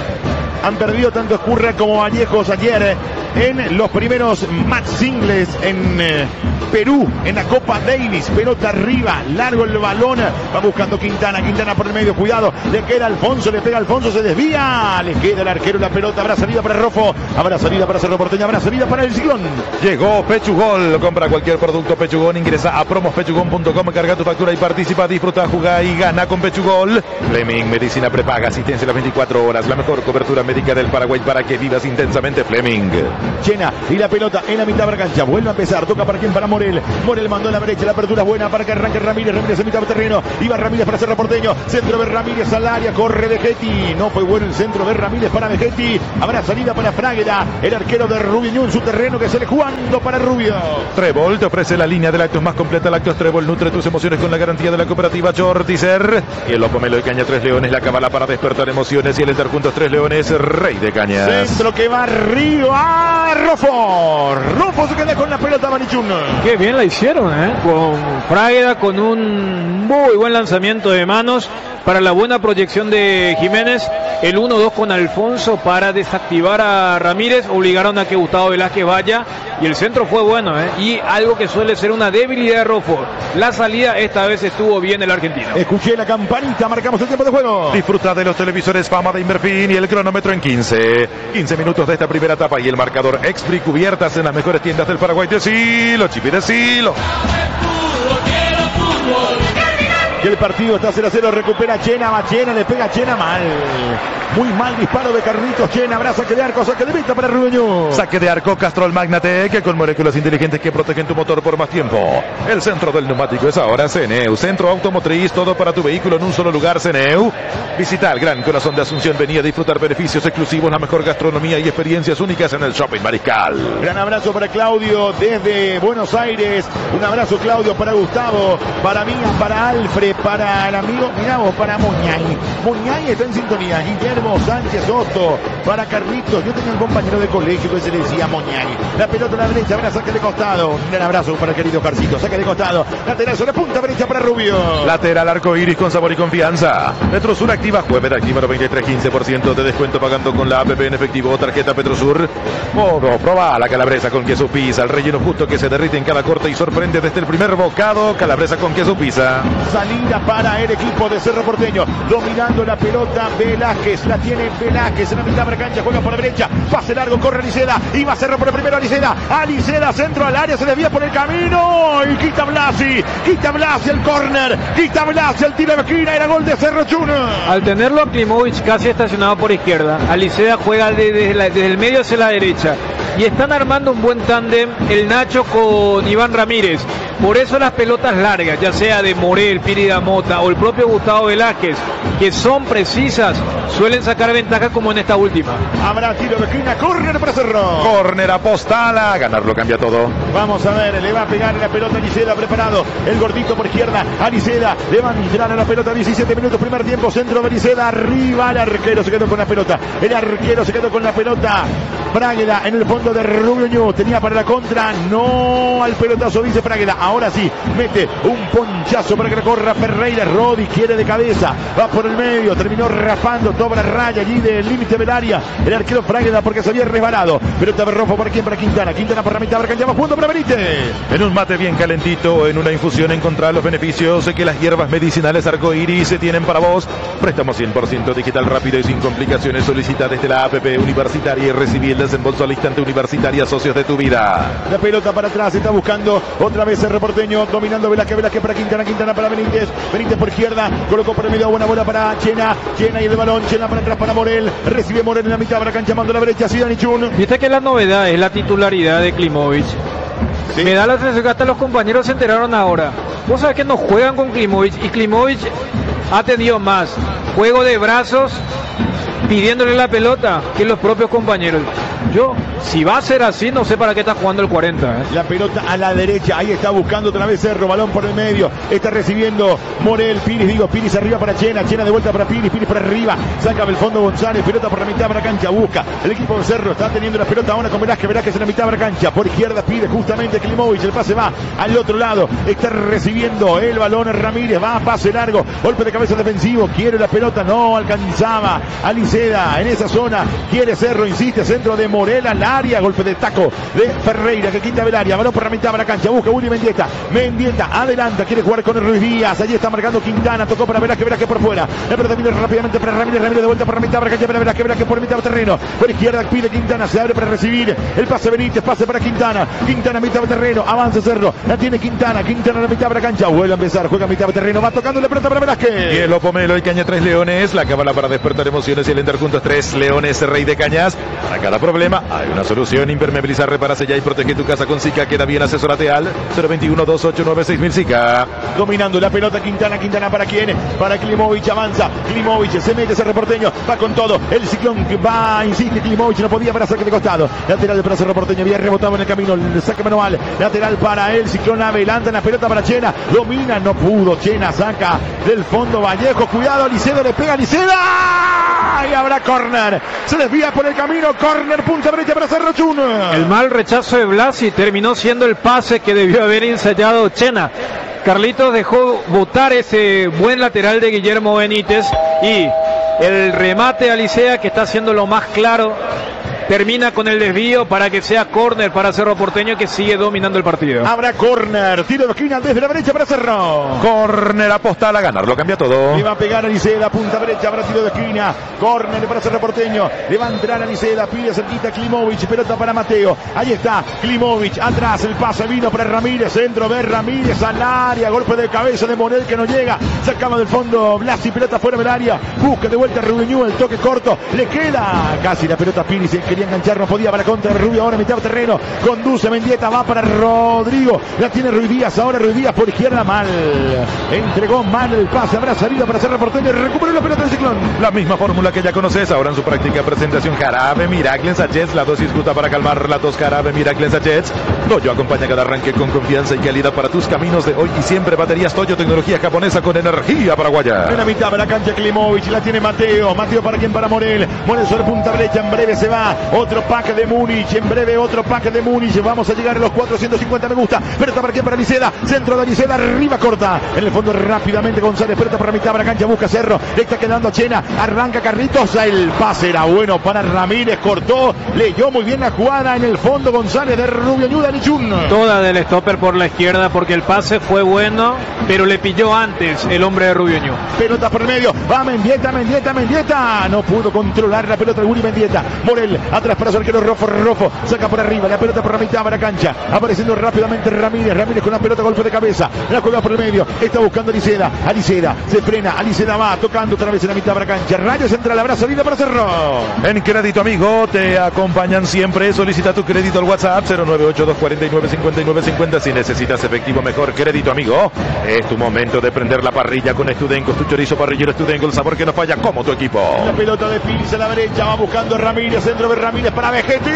han perdido tanto Escurra como Vallejos ayer en los primeros match singles en eh, Perú, en la Copa Davis. Pelota arriba, largo el balón, va buscando Quintana, Quintana por el medio, cuidado, le queda Alfonso, le pega Alfonso, se desvía, le queda el arquero la pelota, habrá salida para Rofo, habrá salida para Cerro Porteño, habrá salida para el Ciclón. Llegó Pechugol, compra cualquier producto Pechugón, ingresa a promos pechugón punto com, carga tu factura y participa, disfruta, juega y gana con Pechugol. Fleming, medicina prepaga, asistencia las veinticuatro horas, la mejor cobertura médica del Paraguay para que vivas intensamente. Fleming. Chena y la pelota en la mitad de la cancha, vuelve a empezar, toca para quien, para Morel, Morel mandó a la derecha, la apertura es buena para que arranque Ramírez, Ramírez en mitad de terreno, iba Ramírez para Cerro Porteño, centro de Ramírez al área, corre Vegetti, no fue bueno el centro de Ramírez para Vegetti, habrá salida para Fragueda, el arquero de Rubiñú en su terreno que sale jugando para Rubio. Trébol te ofrece la línea de lácteos más completa, Lácteos Trébol, nutre tus emociones con la garantía de la cooperativa Chortizer, y el Lopomelo de Caña Tres Leones, la cábala para despertar emociones, y el Interjuntos Tres Leones, rey de cañas. Centro que va arriba, Rofo, Rofo se queda con la pelota, Manichun. Qué bien la hicieron, ¿eh? Con Fragueda, con un muy buen lanzamiento de manos para la buena proyección de Jiménez. El uno dos con Alfonso para desactivar a Ramírez. Obligaron a que Gustavo Velázquez vaya. Y el centro fue bueno, ¿eh? Y algo que suele ser una debilidad de Rofo. La salida esta vez estuvo bien el argentino. Escuché la campanita, marcamos el tiempo de juego. Disfruta de los televisores Fama de Inverfin y el cronómetro en quince. quince minutos de esta primera etapa y el marcador Expri, cubiertas en las mejores tiendas del Paraguay. Decilo, Chipi, decilo. Y el partido está cero a cero, recupera Chena, va Chena, le pega Chena mal. Muy mal disparo de Carlitos Chena, habrá saque de arco, saque de meta para Rubiñú. Saque de arco Castrol Magnatec, con moléculas inteligentes que protegen tu motor por más tiempo. El centro del neumático es ahora Ceneu, centro automotriz, todo para tu vehículo en un solo lugar. Ceneu. Visita el Gran Corazón de Asunción, venía a disfrutar beneficios exclusivos, la mejor gastronomía y experiencias únicas en el Shopping Mariscal. Gran abrazo para Claudio desde Buenos Aires, un abrazo Claudio para Gustavo, para mí, para Alfred, para el amigo, miramos, para Moñay. Moñay está en sintonía, Guillermo Sánchez Otto, para Carlitos, yo tenía un compañero de colegio que se le decía Moñay. La pelota a la derecha, ahora saque de costado, un gran abrazo para el querido Carcito, saque de costado, lateral sobre punta derecha para Rubio. Lateral arco iris con sabor y confianza. Petrosur activa, jueves activa veintitrés, quince por ciento de descuento pagando con la app en efectivo o tarjeta Petrosur. Modo, proba la calabresa con queso pizza, el relleno justo que se derrite en cada corte y sorprende desde el primer bocado. Calabresa con queso pizza. Salida para el equipo de Cerro Porteño, dominando la pelota Velázquez, la tiene Velázquez en la mitad de la cancha, juega por la derecha, pase largo, corre Liceda, iba Cerro por el primero, Liceda, a Liceda, centro al área, se desvía por el camino y quita Blasi, quita Blasi el córner, quita Blasi el tiro de esquina, era gol de Cerro Chuna. Al tenerlo a Klimovic casi estacionado por izquierda, a Liceda juega desde, la, desde el medio hacia la derecha y están armando un buen tándem el Nacho con Iván Ramírez. Por eso las pelotas largas, ya sea de Morel, Pírida Mota o el propio Gustavo Velázquez, que son precisas, suelen sacar ventaja como en esta última. Habrá tiro de esquina, córner para Cerro. Córner apostala, ganarlo cambia todo. Vamos a ver, le va a pegar en la pelota Liceda, preparado, el gordito por izquierda, a Liceda, le van a entrar a la pelota, diecisiete minutos, primer tiempo, centro de Liceda, arriba, el arquero se quedó con la pelota, el arquero se quedó con la pelota, Fragueda en el fondo de Rubio Ñu. Tenía para la contra. No al pelotazo, dice Fragueda. Ahora sí, mete un ponchazo para que recorra Ferreira. Rodi quiere de cabeza. Va por el medio. Terminó raspando toda la raya allí del límite del área. El arquero Fragueda porque se había resbalado. Pelota de Rojo para quién, para Quintana. Quintana por la mitad, para Cancha. Va punto para Benítez. En un mate bien calentito, en una infusión, encontrar los beneficios que las hierbas medicinales Arcoiris se tienen para vos. Préstamo cien por ciento digital rápido y sin complicaciones. Solicita desde la A P P Universitaria y recibí el desembolso al instante. Universitaria, socios de tu vida. La pelota para atrás, está buscando otra vez el Porteño, dominando Velázquez, Velázquez para Quintana, Quintana para Benítez, Benítez por izquierda, colocó por el medio, buena bola para Chena, Chena y el balón, Chena para atrás para Morel, recibe Morel en la mitad para Cancha, mando a la derecha, Zidane Chun. Y esta que la novedad es la titularidad de Klimovic. Sí. Me da la sensación que hasta los compañeros se enteraron ahora. Vos sabés que no juegan con Klimovic y Klimovic ha tenido más juego de brazos pidiéndole la pelota que los propios compañeros. Yo, si va a ser así, no sé para qué está jugando el cuarenta. ¿eh? La pelota a la derecha, ahí está buscando otra vez Cerro, balón por el medio, está recibiendo Morel, Piris, digo, Piris arriba para Chena, Chena de vuelta para Piris, Piris para arriba, saca del fondo González, pelota por la mitad para cancha, busca el equipo de Cerro, está teniendo la pelota ahora con Velázquez, Velázquez en la mitad para cancha, por izquierda pide justamente Klimovic, el pase va al otro lado, está recibiendo el balón Ramírez, va a pase largo, golpe de cabeza defensivo, quiere la pelota, no alcanzaba, Aliceda en esa zona, quiere Cerro, insiste, centro de Morel al área, golpe de taco de Ferreira que quita el área, balón por la mitad para la cancha, busca Willy Mendieta, Mendieta adelanta, quiere jugar con el Ruiz Díaz, allí está marcando Quintana, tocó para Velázquez, Velázquez por fuera, la pelota viene rápidamente para Ramírez, Ramírez de vuelta por la mitad para cancha, para Velázquez, Velázquez por mitad del terreno, por izquierda pide Quintana, se abre para recibir, el pase Benítez, pase para Quintana, Quintana mitad del terreno, avanza Cerro, la tiene Quintana, Quintana la mitad para cancha, vuelve a empezar, juega mitad del terreno, va tocando la pelota para Velázquez. Y el Opomelo, el Caña tres Leones, la cábala para despertar emociones y el Enter juntos tres Leones, Rey de Cañas, para cada problema hay una solución, impermeabilizar, repara, sella y protege tu casa con Zika, queda bien, asesórate al cero veintiuno, dos ocho nueve seis mil Zika. Dominando la pelota Quintana, Quintana para quién, para Klimovic, avanza, Klimovic se mete ese Porteño, va con todo, el ciclón que va, insiste Klimovic, no podía para saque de costado, lateral para Cerro Porteño, había rebotado en el camino, el saque manual, lateral para el ciclón, adelanta la pelota para Chena, domina, no pudo, Chena saca del fondo Vallejo, cuidado, Liceda le pega, Liceda, y habrá córner, se desvía por el camino, córner, punta derecha para Cerro Chun. El mal rechazo de Blasi terminó siendo el pase que debió haber ensayado Chena. Carlitos dejó botar ese buen lateral de Guillermo Benítez y el remate a Licea, que está haciendo lo más claro, termina con el desvío para que sea córner para Cerro Porteño, que sigue dominando el partido. Habrá córner, tiro de esquina desde la derecha para Cerro. Córner, apostal a ganar, lo cambia todo. Le va a pegar a Liceda, punta derecha, habrá tiro de esquina. Córner para Cerro Porteño. Le va a entrar a Liceda, pide cerquita Klimovic, pelota para Mateo. Ahí está Klimovic, atrás el pase vino para Ramírez, centro de Ramírez al área, golpe de cabeza de Morel que no llega. Sacaba del fondo Blasi, pelota fuera del área. Busca de vuelta Rubio Ñu, el toque corto. Le queda casi la pelota a Piris, quería enganchar, no podía para contra de Rubio, ahora mitad del terreno, conduce Mendieta, va para Rodrigo, la tiene Ruiz Díaz, ahora Ruiz Díaz por izquierda, mal, entregó mal el pase, habrá salido para Cerro Porteño, recuperó la pelota del ciclón. La misma fórmula que ya conoces, ahora en su práctica presentación, Jarabe Miracle en Sachets, la dosis justa para calmar la tos, Jarabe Miracle en Sachets. Toyo acompaña cada arranque con confianza y calidad para tus caminos de hoy y siempre. Baterías Toyo, tecnología japonesa con energía paraguaya. En la mitad de la cancha Klimovic, la tiene Mateo, Mateo para quien, para Morel, Morel sobre punta derecha, en breve se va, otro pack de Múnich, en breve otro pack de Múnich, vamos a llegar a los cuatrocientos cincuenta me gusta, pelota para quien, para Liceda, centro de Liceda, arriba corta, en el fondo rápidamente González, pelota por la mitad para la cancha, busca Cerro, le está quedando a Chena, arranca Carlitos, el pase era bueno para Ramírez, cortó, leyó muy bien la jugada, en el fondo González de Rubio Ñu, Dani Chun. Toda del stopper por la izquierda porque el pase fue bueno, pero le pilló antes el hombre de Rubio Ñu. Pelota por el medio, va Mendieta, Mendieta, Mendieta, no pudo controlar la pelota de Willy Mendieta, Morel, atrás para su arquero Rofo, Rofo, saca por arriba, la pelota por la mitad para la cancha, apareciendo rápidamente Ramírez, Ramírez con la pelota, golpe de cabeza, la juega por el medio, está buscando a Liceda, a Liceda, se frena, a Liceda va, tocando otra vez en la mitad para la cancha, Rayo central, habrá salida para Cerro. En Crédito Amigo te acompañan siempre, solicita tu crédito al WhatsApp cero nueve ocho dos cuatro nueve cinco nueve cinco cero, si necesitas efectivo mejor Crédito Amigo, es tu momento de prender la parrilla con Estudengo, tu chorizo parrillero Estudengo, el sabor que no falla como tu equipo. La pelota de Piris a la derecha, va buscando a Ramírez, centro de Ramírez para Vegetti.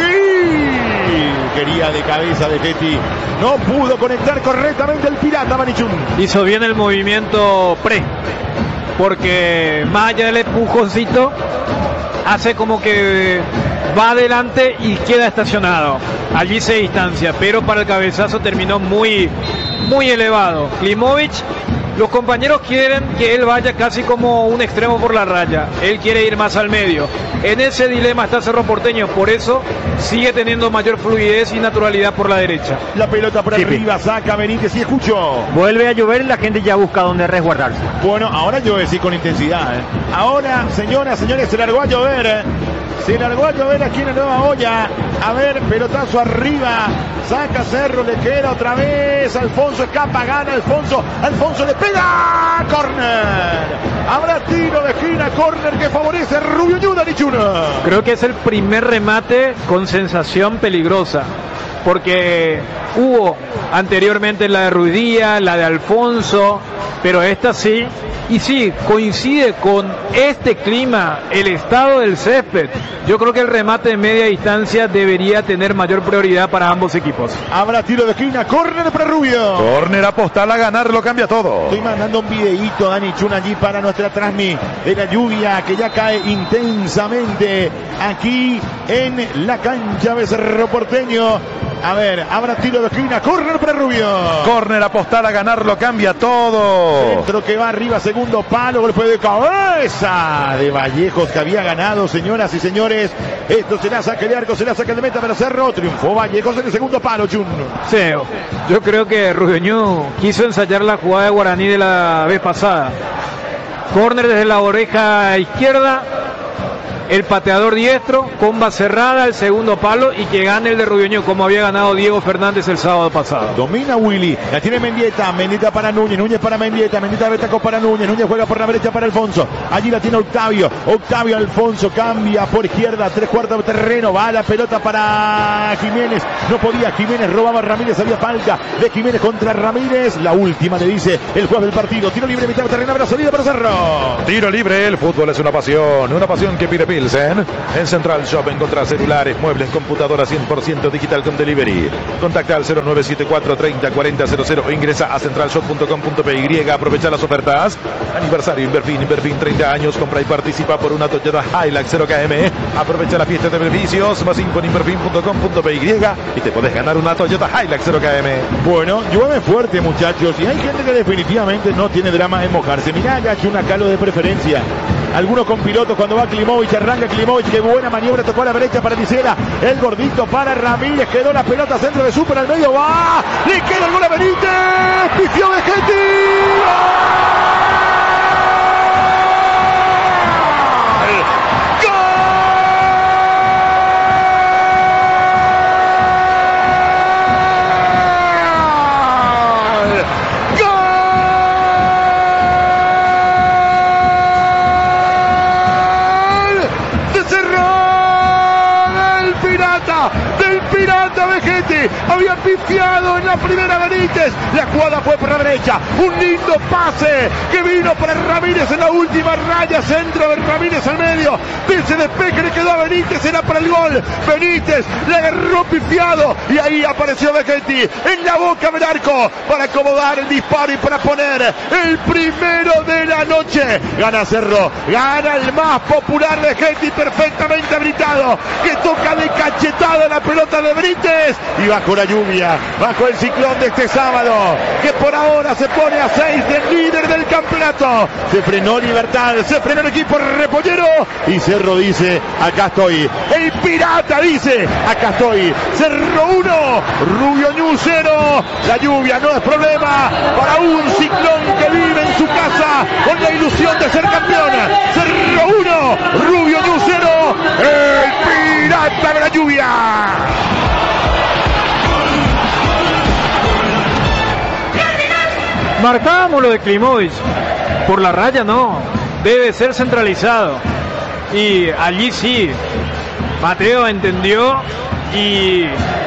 Quería de cabeza de Vegetti, no pudo conectar correctamente el pirata Manichun. Hizo bien el movimiento pre, porque más allá del empujoncito, hace como que va adelante y queda estacionado. Allí se distancia, pero para el cabezazo terminó muy, muy elevado. Klimovic, los compañeros quieren que él vaya casi como un extremo por la raya. Él quiere ir más al medio. En ese dilema está Cerro Porteño, por eso sigue teniendo mayor fluidez y naturalidad por la derecha. La pelota por Sí, arriba, saca Benítez y escucho. Vuelve a llover y la gente ya busca dónde resguardarse. Bueno, ahora llueve sí con intensidad. ¿eh? Ahora, señoras, señores, se largó a llover. ¿eh? Se largó a llover aquí en la Nueva Olla. A ver, pelotazo arriba. Saca Cerro, le queda otra vez. Alfonso escapa, gana Alfonso. Alfonso le pega. Corner. Habrá tiro de esquina, corner que favorece a Rubio Ñuda, Nichuna. Creo que es el primer remate con sensación peligrosa, porque hubo anteriormente la de Ruidía, la de Alfonso, pero esta sí, y sí, coincide con este clima, el estado del césped. Yo creo que el remate de media distancia debería tener mayor prioridad para ambos equipos. Habrá tiro de esquina, córner para Rubio. Córner apostal a ganar, lo cambia todo. Estoy mandando un videíto, Dani Chuna, allí para nuestra transmi de la lluvia que ya cae intensamente aquí en la cancha de Cerro Porteño. A ver, habrá tiro de esquina, córner para Rubio. Córner apostal a ganar, lo cambia todo. Centro que va arriba, segundo palo, golpe de cabeza de Vallejos que había ganado, señoras y señores. Esto se la saca de arco, se la saca de meta para Cerro. Triunfó Vallejos en el segundo palo, Chun. Sí, yo creo que Rubio quiso ensayar la jugada de Guaraní de la vez pasada. Córner desde la oreja izquierda, el pateador diestro, comba cerrada, el segundo palo y que gane el de Rubio, como había ganado Diego Fernández el sábado pasado. Domina Willy, la tiene Mendieta, Mendieta para Núñez, Núñez para Mendieta, Mendieta Betaco para Núñez, Núñez juega por la derecha para Alfonso, allí la tiene Octavio, Octavio Alfonso cambia por izquierda, tres cuartos de terreno, va la pelota para Jiménez, no podía Jiménez, robaba Ramírez, había falta de Jiménez contra Ramírez, la última le dice el juez del partido, tiro libre, mitad de terreno, la salida para Cerro. Tiro libre, el fútbol es una pasión, una pasión que pide Pilsen. En Central Shop encontrás celulares, muebles, computadoras cien por ciento digital con delivery. Contacta al cero nueve siete cuatro treinta cuarenta cero cero o ingresa a central shop punto com punto pe y. Aprovecha las ofertas. Aniversario Inverfin, Inverfin treinta años, compra y participa por una Toyota Hilux cero K M. Aprovecha la fiesta de beneficios, más info en inverfin punto com punto pe y te podés ganar una Toyota Hilux cero K M. Bueno, llueve fuerte, muchachos, y hay gente que definitivamente no tiene drama en mojarse. Mirá, ya hecho una calo de preferencia. Algunos con pilotos cuando va Klimovic, arranca Klimovic, qué buena maniobra, tocó a la derecha para Ticera, el gordito para Ramírez, quedó la pelota centro de Super al medio, va, le queda el gol a Benítez, pifió Vegetti. Había pifiado en la primera Benítez, la jugada fue por la derecha, un lindo pase que vino para Ramírez en la última raya, centro de Ramírez al medio, ese despeje le quedó a Benítez, era para el gol, Benítez le agarró pifiado y ahí apareció Vegetti en la boca del arco para acomodar el disparo y para poner el primero de la noche. Gana Cerro, gana el más popular Vegetti, perfectamente habilitado, que toca de cachetada la pelota de Benítez y bajo la lluvia, bajo el ciclón de este sábado, que por ahora se pone a seis del líder del campeonato. Se frenó Libertad, se frenó el equipo repollero y Cerro dice, acá estoy. El Pirata dice, acá estoy. Cerro uno, Rubio Ñu cero. La lluvia no es problema para un ciclón que vive en su casa con la ilusión de ser campeón. Cerro uno, Rubio Ñu cero. El Pirata de la lluvia. Marcábamos lo de Klimovic, por la raya no, debe ser centralizado, y allí sí, Mateo entendió y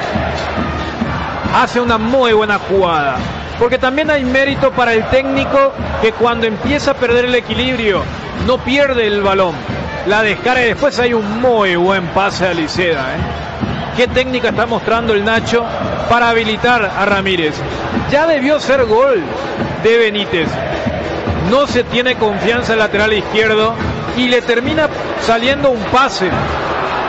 hace una muy buena jugada, porque también hay mérito para el técnico que cuando empieza a perder el equilibrio no pierde el balón, la descarga y después hay un muy buen pase a Liceda, ¿eh? ¿Qué técnica está mostrando el Nacho para habilitar a Ramírez? Ya debió ser gol de Benítez. No se tiene confianza el lateral izquierdo y le termina saliendo un pase.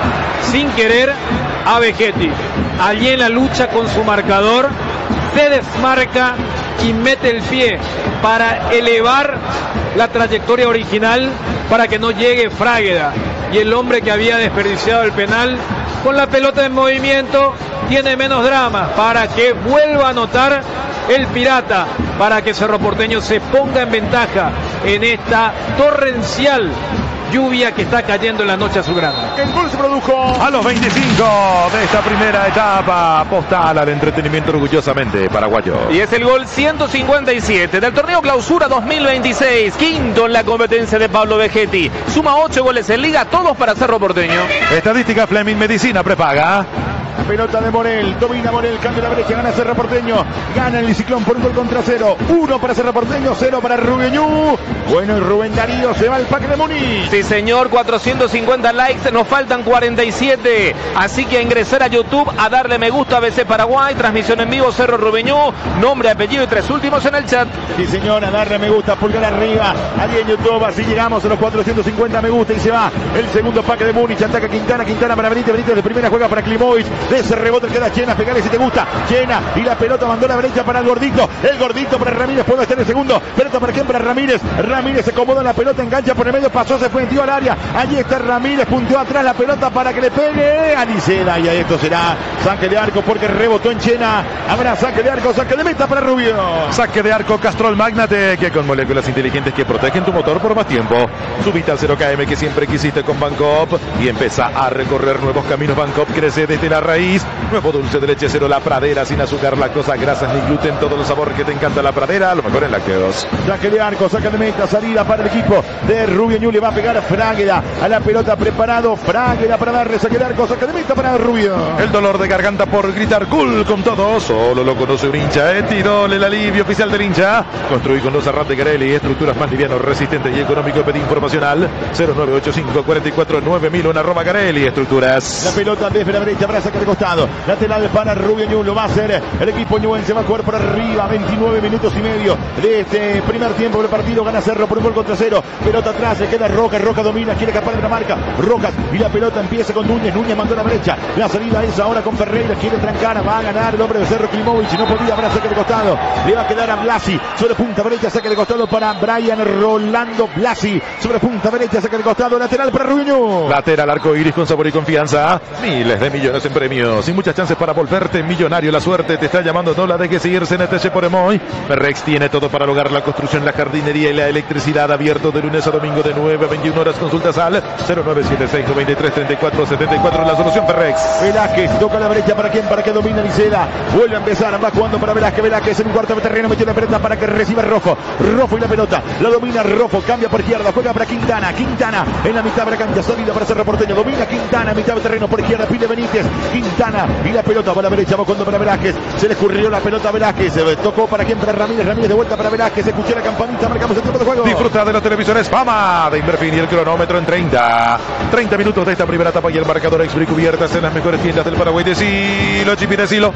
sin querer a Vegetti. Allí en la lucha con su marcador, se desmarca y mete el pie para elevar la trayectoria original para que no llegue Frágueda. Y el hombre que había desperdiciado el penal, con la pelota en movimiento, tiene menos drama para que vuelva a anotar el Pirata, para que Cerro Porteño se ponga en ventaja en esta torrencial lluvia que está cayendo en la noche azulgrana. El gol se produjo a los veinticinco de esta primera etapa. Postal al entretenimiento orgullosamente paraguayo. Y es el gol ciento cincuenta y siete del torneo Clausura dos mil veintiséis. Quinto en la competencia de Pablo Vegetti. Suma ocho goles en liga, todos para Cerro Porteño. Estadística Fleming Medicina prepaga. La pelota de Morel, domina Morel, cambia la brecha, gana Cerro Porteño, gana el Ciclón por un gol contra cero, uno para Cerro Porteño, cero para Rubén Ñu. Bueno, y Rubén Darío se va al Parque de Múnich. Sí señor, cuatrocientos cincuenta likes, nos faltan cuarenta y siete, así que a ingresar a YouTube, a darle me gusta a B C Paraguay, transmisión en vivo Cerro Rubén Ñu, nombre, apellido y tres últimos en el chat. Sí señor, a darle me gusta, pulgar arriba, allí en YouTube, así llegamos a los cuatrocientos cincuenta me gusta y se va el segundo Parque de Múnich, ataca Quintana, Quintana para Benítez, Benítez de primera juega para Klimovic, de ese rebote queda Chena, pegale si te gusta, Chena, y la pelota mandó a la derecha para el gordito, el gordito para Ramírez, puede estar el segundo, pelota para quién, para Ramírez, Ramírez se acomoda en la pelota, engancha por el medio, pasó, se fue, dio al área, allí está Ramírez, punteó atrás la pelota para que le pegue a Niceda, y a esto será saque de arco porque rebotó en Chena, habrá saque de arco, saque de meta para Rubio. Saque de arco Castrol Magnate, que con moléculas inteligentes que protegen tu motor por más tiempo. Subite al cero K M que siempre quisiste con Bancop y empieza a recorrer nuevos caminos. Bancop crece desde la raíz. Nuevo dulce de leche cero La Pradera, sin azúcar, lactosa, grasas ni gluten, todo el sabor que te encanta La Pradera, lo mejor en lácteos. Saque de arco, saque de meta, salida para el equipo de Rubio Ñu, le va a pegar a Frágueda, a la pelota preparado, Frágueda para darle saque de arco, saque de meta para Rubio. El dolor de garganta por gritar cool con todo, solo lo conoce un hincha, eh, tirole el alivio oficial del hincha. Construí con los Arrantes Garelli, estructuras más livianos, resistentes y económicos. Pedí informacional cero nueve ocho cinco cuatro cuatro nueve mil en arroba Garelli Estructuras. La pelota desde la derecha para saque de costado, lateral para Rubio Ñu, lo va a hacer el equipo ñuense, va a jugar por arriba, veintinueve minutos y medio de este primer tiempo del partido, gana Cerro por un gol contra cero, pelota atrás, se queda Roca, Roca domina, quiere escapar de la marca, Rocas, y la pelota empieza con Núñez, Núñez mandó a la brecha, la salida es ahora con Ferreira, quiere trancar, va a ganar el hombre de Cerro Klimovic, no podía, habrá saque de costado, le va a quedar a Blasi, sobre punta derecha, saque de costado para Brian Rolando Blasi, sobre punta derecha, saque de costado, lateral para Rubio Ñu. Lateral arco iris con sabor y confianza, miles de millones en premios y muchas chances para volverte millonario. La suerte te está llamando, no la dejes ir. C N T C por Emoy. Ferrex tiene todo para lograr la construcción, la jardinería y la electricidad. Abierto de lunes a domingo de nueve a veintiuna horas. Consultas al cero nueve siete seis nueve tres tres cuatro siete cuatro. La solución Ferrex. Velázquez toca la brecha para quién, para que domina Niceda. Vuelve a empezar, va jugando para Velázquez. Velázquez en un cuarto de terreno, metió la pelota para que reciba Rofo. Rofo y la pelota, la domina Rofo, cambia por izquierda, juega para Quintana. Quintana en la mitad de la cancha, salida para Cerro Porteño. Domina Quintana, mitad de terreno por izquierda, pide Benítez. Quintana y la pelota para la derecha, va jugando para Velázquez. Se le escurrió la pelota a Velázquez. Se tocó para quién, para Ramírez. Ramírez de vuelta para Velázquez. Escuché la campanita, marcamos el tiempo de juego. Disfruta de los televisores Fama de Inverfin y el cronómetro en treinta. treinta minutos de esta primera etapa y el marcador Exbri cubiertas en las mejores tiendas del Paraguay. Decilo, Chipi, decilo.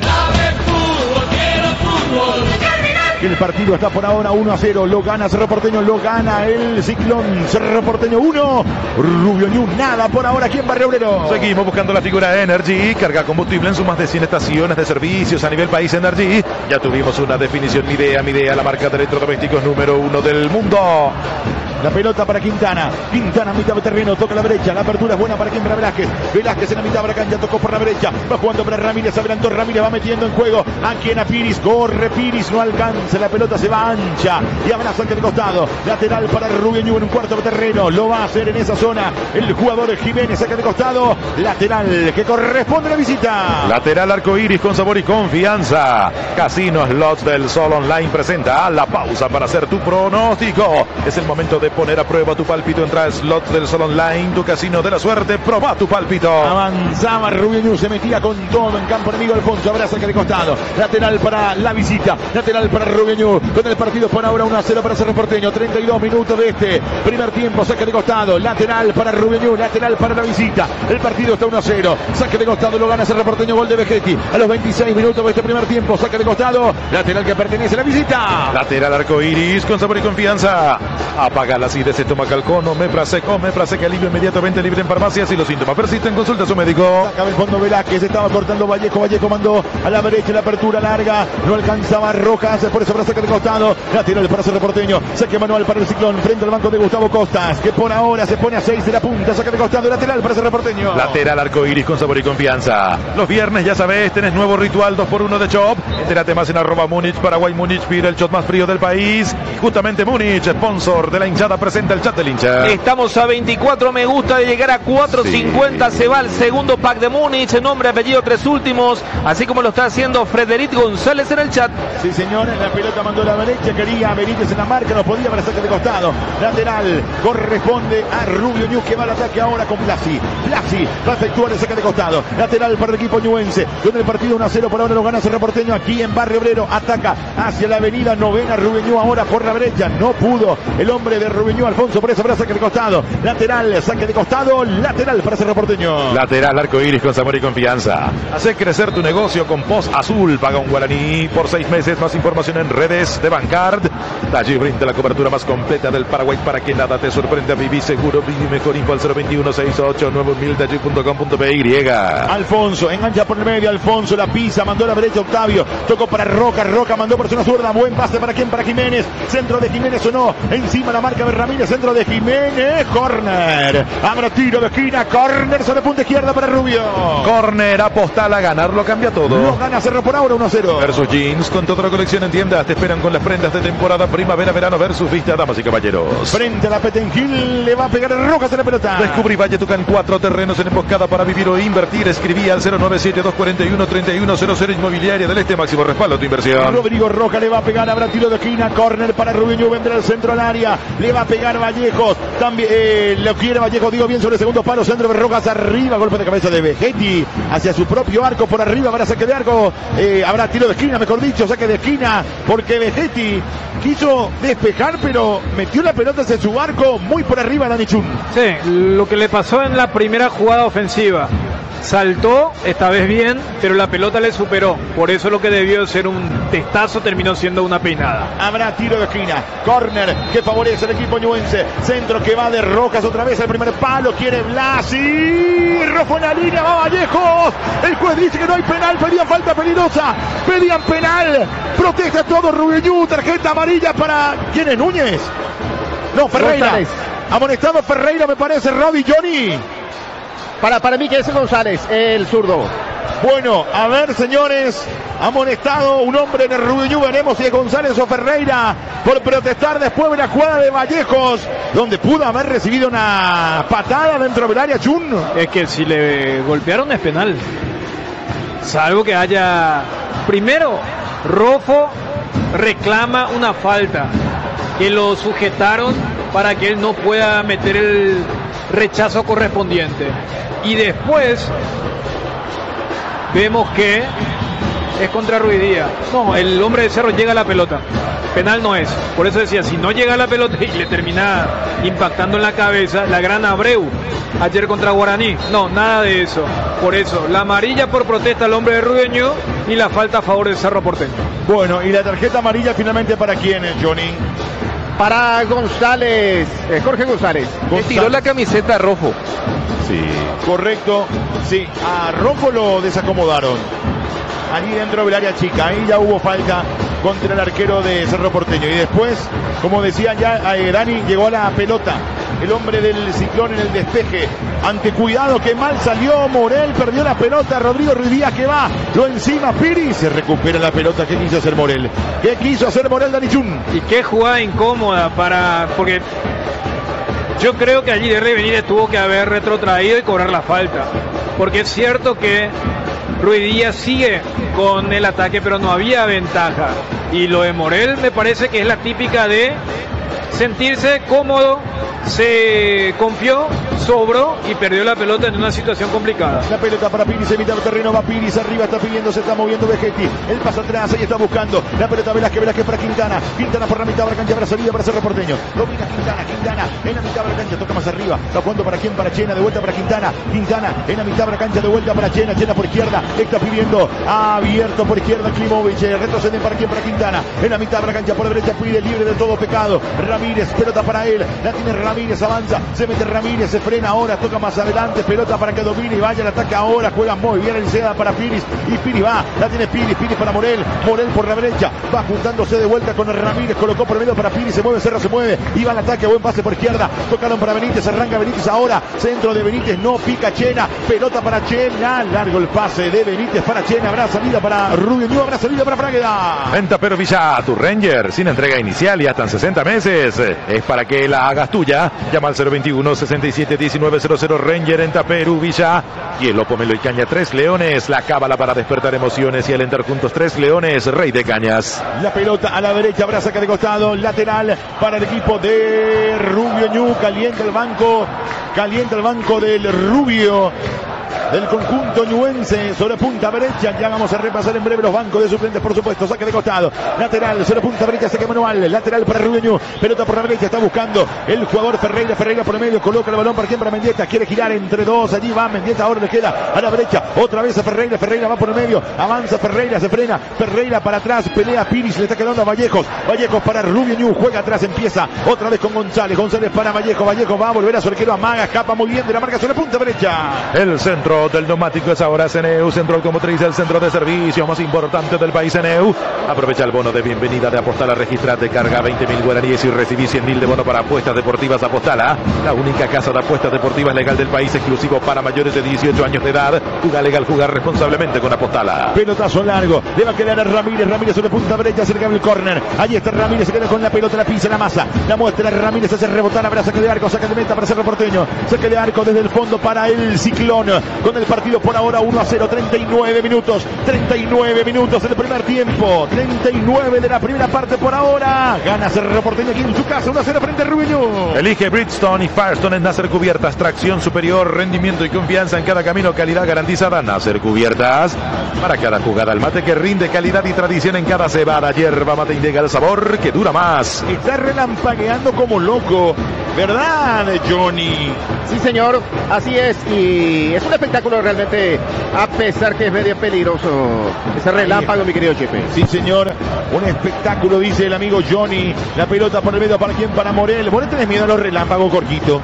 El partido está por ahora uno a cero. Lo gana Cerro Porteño, lo gana el Ciclón. Cerro Porteño uno, Rubio Ñu nada por ahora aquí en Barrio Obrero. Seguimos buscando la figura Energy. Carga combustible en sus más de cien estaciones de servicios a nivel país. Energy. Ya tuvimos una definición. Midea, Midea, la marca de electrodomésticos número uno del mundo. La pelota para Quintana. Quintana, mitad de terreno, toca la brecha. La apertura es buena para quien, para Velázquez. Velázquez en la mitad de la cancha, tocó por la brecha. Va jugando para Ramírez, adelantó Ramírez, va metiendo en juego a quien, a Piris. Corre Piris, no alcanza. La pelota se va ancha y habrá saque de costado. Lateral para Rubio Ñu en un cuarto de terreno. Lo va a hacer en esa zona el jugador Jiménez, saque de costado. Lateral que corresponde a la visita. Lateral arcoíris con sabor y confianza. Casino Slots del Sol Online presenta la pausa para hacer tu pronóstico. Es el momento de poner a prueba tu pálpito. Entra a Slots del Sol Online, tu casino de la suerte. Proba tu pálpito. Avanzaba Rubio Ñu, se metía con todo en campo enemigo. Alfonso, habrá saque de costado. Lateral para la visita. Lateral para Rubio Ñu. Con el partido por ahora uno a cero para Cerro Porteño. treinta y dos minutos de este primer tiempo. Saque de costado. Lateral para Rubio Ñu. Lateral para la visita. El partido está uno a cero. Saque de costado. Lo gana Cerro Porteño. Gol de Vegetti. A los veintiséis minutos de este primer tiempo. Saque de costado. Lateral que pertenece a la visita. Lateral arcoíris con sabor y confianza. Apaga Mal acidez estomacal con Omeprazec. Omeprazec alivio inmediatamente, libre en farmacias. Si los síntomas persisten, consulta a su médico. Acaba el fondo Velázquez, estaba cortando Vallejo. Vallejo mandó a la derecha la apertura larga. No alcanzaba Rojas, por eso para saque de costado. Lateral para Cerro Porteño. Saque manual para el Ciclón. Frente al banco de Gustavo Costas, que por ahora se pone a seis de la punta. Saque de costado. Lateral para Cerro Porteño. Lateral arcoiris con sabor y confianza. Los viernes, ya sabes, tenés nuevo ritual dos por uno de Chop. Entérate más en arroba Múnich, Paraguay Múnich. Pide el shot más frío del país. Justamente Múnich, sponsor de la hinchada, presenta el chat del hincha. Estamos a veinticuatro me gusta de llegar a cuatro cincuenta. Sí. Se va el segundo pack de Múnich. Nombre, apellido, tres últimos. Así como lo está haciendo Frederic González en el chat. Sí, señor. La pelota mandó a la derecha. Quería Benítez en la marca. No podía para saque de costado. Lateral. Corresponde a Rubio Ñu, que va al ataque ahora con Blasi. Blasi va a efectuar el saque de costado. Lateral para el equipo ñuense. Donde el partido uno a cero. Por ahora lo gana Cerro Porteño aquí en Barrio Obrero. Ataca hacia la avenida Novena. Rubio Ñu ahora por la derecha. No pudo el hombre de Rubio Ñu, Alfonso. Por eso para saque de costado. Lateral. Saque de costado. Lateral para Cerro Porteño. Lateral arcoiris con sabor y confianza. Hace crecer tu negocio con Post Azul. Paga un guaraní por seis meses. Más información en redes de Bancard. Allí brinda la cobertura más completa del Paraguay para que nada te sorprenda. Viví seguro, viví mejor. Info al cero veintiuno sesenta y ocho nueve mil de allí punto com punto py. Alfonso engancha por el medio. Alfonso la pisa. Mandó a la derecha Octavio. Tocó para Roca. Roca mandó por zona zurda. Buen pase para quién? Para Jiménez. Centro de Jiménez o no. Encima la marca de Ramírez. Centro de Jiménez. Corner. Habrá tiro de esquina. Corner sobre punta izquierda para Rubio. Corner. Apostal a ganar. Lo cambia todo. Lo gana Cerro por ahora uno a cero. Versus Jeans. Con toda la colección en tiendas. Te esperan con las prendas de temporada primavera-verano versus Vista, damas y caballeros. Frente a la Petengil. Le va a pegar Rojas en la pelota. Descubrí Valle Tucán. Cuatro terrenos en emboscada para vivir o invertir. Escribí al cero nueve siete dos cuatro uno tres uno cero cero. Inmobiliaria del Este. Máximo respaldo a tu inversión. Rodrigo Roca le va a pegar. Habrá tiro de esquina. Corner para Rubio Ñu. Vendrá el centro al área. Le va a pegar Vallejos. También eh, lo quiere Vallejos. Digo bien sobre el segundo palo. Centro de Rojas arriba. Golpe de cabeza de Vegetti. Hacia su propio arco por arriba. Habrá saque de arco. Eh, habrá tiro de esquina, mejor dicho. Saque de esquina. Porque Vegetti quiso despejar, pero metió la pelota hacia su arco. Muy por arriba a Dani Chun. Sí, lo que le pasó en la primera jugada ofensiva. Saltó, esta vez bien, pero la pelota le superó. Por eso lo que debió ser un testazo terminó siendo una peinada. Habrá tiro de esquina. Corner que favorece al equipo ñuense. Centro que va de Rojas otra vez al primer palo. Quiere Blasi. Rojo en la línea. Va Vallejos. El juez dice que no hay penal. Pedían falta peligrosa. Pedían penal. Protesta todo Rubio Ñu. Tarjeta amarilla para... ¿Quién es? Núñez. No, Ferreira. González. Amonestado Ferreira, me parece. Robbie Johnny. Para, para mí que es González, el zurdo. Bueno, a ver, señores, amonestado un hombre en el Rubio Ñu. Veremos si es González o Ferreira por protestar después de la jugada de Vallejos, donde pudo haber recibido una patada dentro del área Chun. Es que si le golpearon es penal. Salvo que haya... Primero, Rofo reclama una falta, que lo sujetaron para que él no pueda meter el rechazo correspondiente. Y después vemos que es contra Ruidía. No, el hombre de Cerro llega a la pelota. Penal no es. Por eso decía, si no llega a la pelota y le termina impactando en la cabeza, la gran Abreu ayer contra Guaraní. No, nada de eso. Por eso, la amarilla por protesta al hombre de Rubio Ñu y la falta a favor del Cerro Porteño. Bueno, y la tarjeta amarilla finalmente para quién, Johnny. Para González, eh, Jorge González. Le tiró la camiseta a Rojo. Sí, correcto. Sí, a Rojo lo desacomodaron. Allí dentro del área chica, ahí ya hubo falta contra el arquero de Cerro Porteño. Y después, como decía ya, eh, Dani llegó a la pelota. El hombre del Ciclón en el despeje. Ante cuidado que mal salió Morel, perdió la pelota. Rodrigo Ruidías que va, lo encima Piri, se recupera la pelota. ¿Qué quiso hacer Morel? ¿Qué quiso hacer Morel, Dani Chun? Y qué jugada incómoda para... Porque yo creo que allí de Benítez tuvo que haber retrotraído y cobrar la falta. Porque es cierto que Ruidías sigue con el ataque, pero no había ventaja. Y lo de Morel me parece que es la típica de sentirse cómodo se confió, sobró y perdió la pelota en una situación complicada. La pelota para Piris, en mitad del terreno va Piris, arriba está pidiendo, se está moviendo Vegetti, el paso atrás, ahí está buscando, la pelota Velázquez, Velázquez para Quintana, Quintana por la mitad de la cancha, para salida para Cerro Porteño, domina Quintana, Quintana, en la mitad de la cancha, toca más arriba, está jugando para quién, para Chena, de vuelta para Quintana, Quintana, en la mitad de la cancha, de vuelta para Chena, Chena por izquierda, está pidiendo, abierto por izquierda, Klimovic, retroceden para quién, para Quintana, en la mitad de la cancha, por derecha, pide libre de todo pecado, Ramírez, pelota para él, la tiene Ramírez, avanza, se mete Ramírez, se frena ahora, toca más adelante, pelota para que domine y vaya al ataque ahora, juega muy bien el Seda para Piris, y Piris va, la tiene Piris, Piris para Morel, Morel por la derecha, va juntándose de vuelta con Ramírez, colocó por medio para Piris, se mueve, Cerro se mueve, y va al ataque, buen pase por izquierda, tocaron para Benítez, arranca Benítez ahora, centro de Benítez, no pica Chena, pelota para Chena, largo el pase de Benítez para Chena, habrá salida para Rubio Ñu, habrá salida para Fragueda. Venta Pero Villa, tu Ranger, sin entrega inicial y hasta en sesenta meses, es para que la hagas tuya, llama al cero veintiuno, sesenta y siete, diecinueve cero cero, Ranger en Taperú Villa, y el Pomelo y Caña, tres leones, la cábala para despertar emociones y alentar juntos, tres leones, Rey de Cañas. La pelota a la derecha, habrá saca de costado, lateral para el equipo de Rubio Ñu, calienta el banco, calienta el banco del Rubio, del conjunto ñuense, sobre punta derecha. Ya vamos a repasar en breve los bancos de suplentes, por supuesto. Saque de costado, lateral, sobre punta derecha, saque manual, lateral para Rubio Ñu, pelota por la derecha, está buscando el jugador Ferreira, Ferreira por el medio, coloca el balón para quien, para Mendieta, quiere girar entre dos, allí va Mendieta, ahora le queda a la derecha, otra vez a Ferreira, Ferreira va por el medio, avanza Ferreira, se frena, Ferreira para atrás, pelea Piris, le está quedando a Vallejos, Vallejos para Rubio Ñu, juega atrás, empieza otra vez con González, González para Vallejos, Vallejos va a volver a su arquero, amaga, escapa muy bien de la marca sobre punta derecha. El centro del neumático es ahora Ceneu, centro automotriz, el centro de servicio más importante del país, Ceneu. Aprovecha el bono de bienvenida de Apostala, registrate, carga veinte mil guaraníes y recibí cien mil de bono para apuestas deportivas. Apostala, la única casa de apuestas deportivas legal del país, exclusivo para mayores de dieciocho años de edad. Juega legal, jugar responsablemente con Apostala. Pelotazo largo, le va a quedar a Ramírez, Ramírez sobre punta derecha, cerca del córner. Allí está Ramírez, se queda con la pelota, la pisa, la masa, la muestra Ramírez, hace rebotar, habrá saque de arco, saque de meta para Cerro Porteño, saque de arco desde el fondo para el Ciclón, con el partido por ahora uno a cero, treinta y nueve minutos, treinta y nueve minutos en el primer tiempo, treinta y nueve de la primera parte por ahora, gana Cerro Porteño aquí en su casa, uno a cero frente a Rubio Ñu. Elige Bridgestone y Firestone en Nacer Cubiertas, tracción superior, rendimiento y confianza en cada camino, calidad garantizada. Nacer Cubiertas, para cada jugada el mate que rinde, calidad y tradición en cada cebada, hierba mate indica el sabor que dura más. Está relampagueando como loco, ¿verdad, Johnny? Sí, señor, así es, y es un espectáculo realmente, a pesar que es medio peligroso ese relámpago, mi querido Chepe. Sí, señor, un espectáculo, dice el amigo Johnny. La pelota por el medio, ¿para quién? Para Morel. Morel, ¿tenés miedo a los relámpagos, Corquito?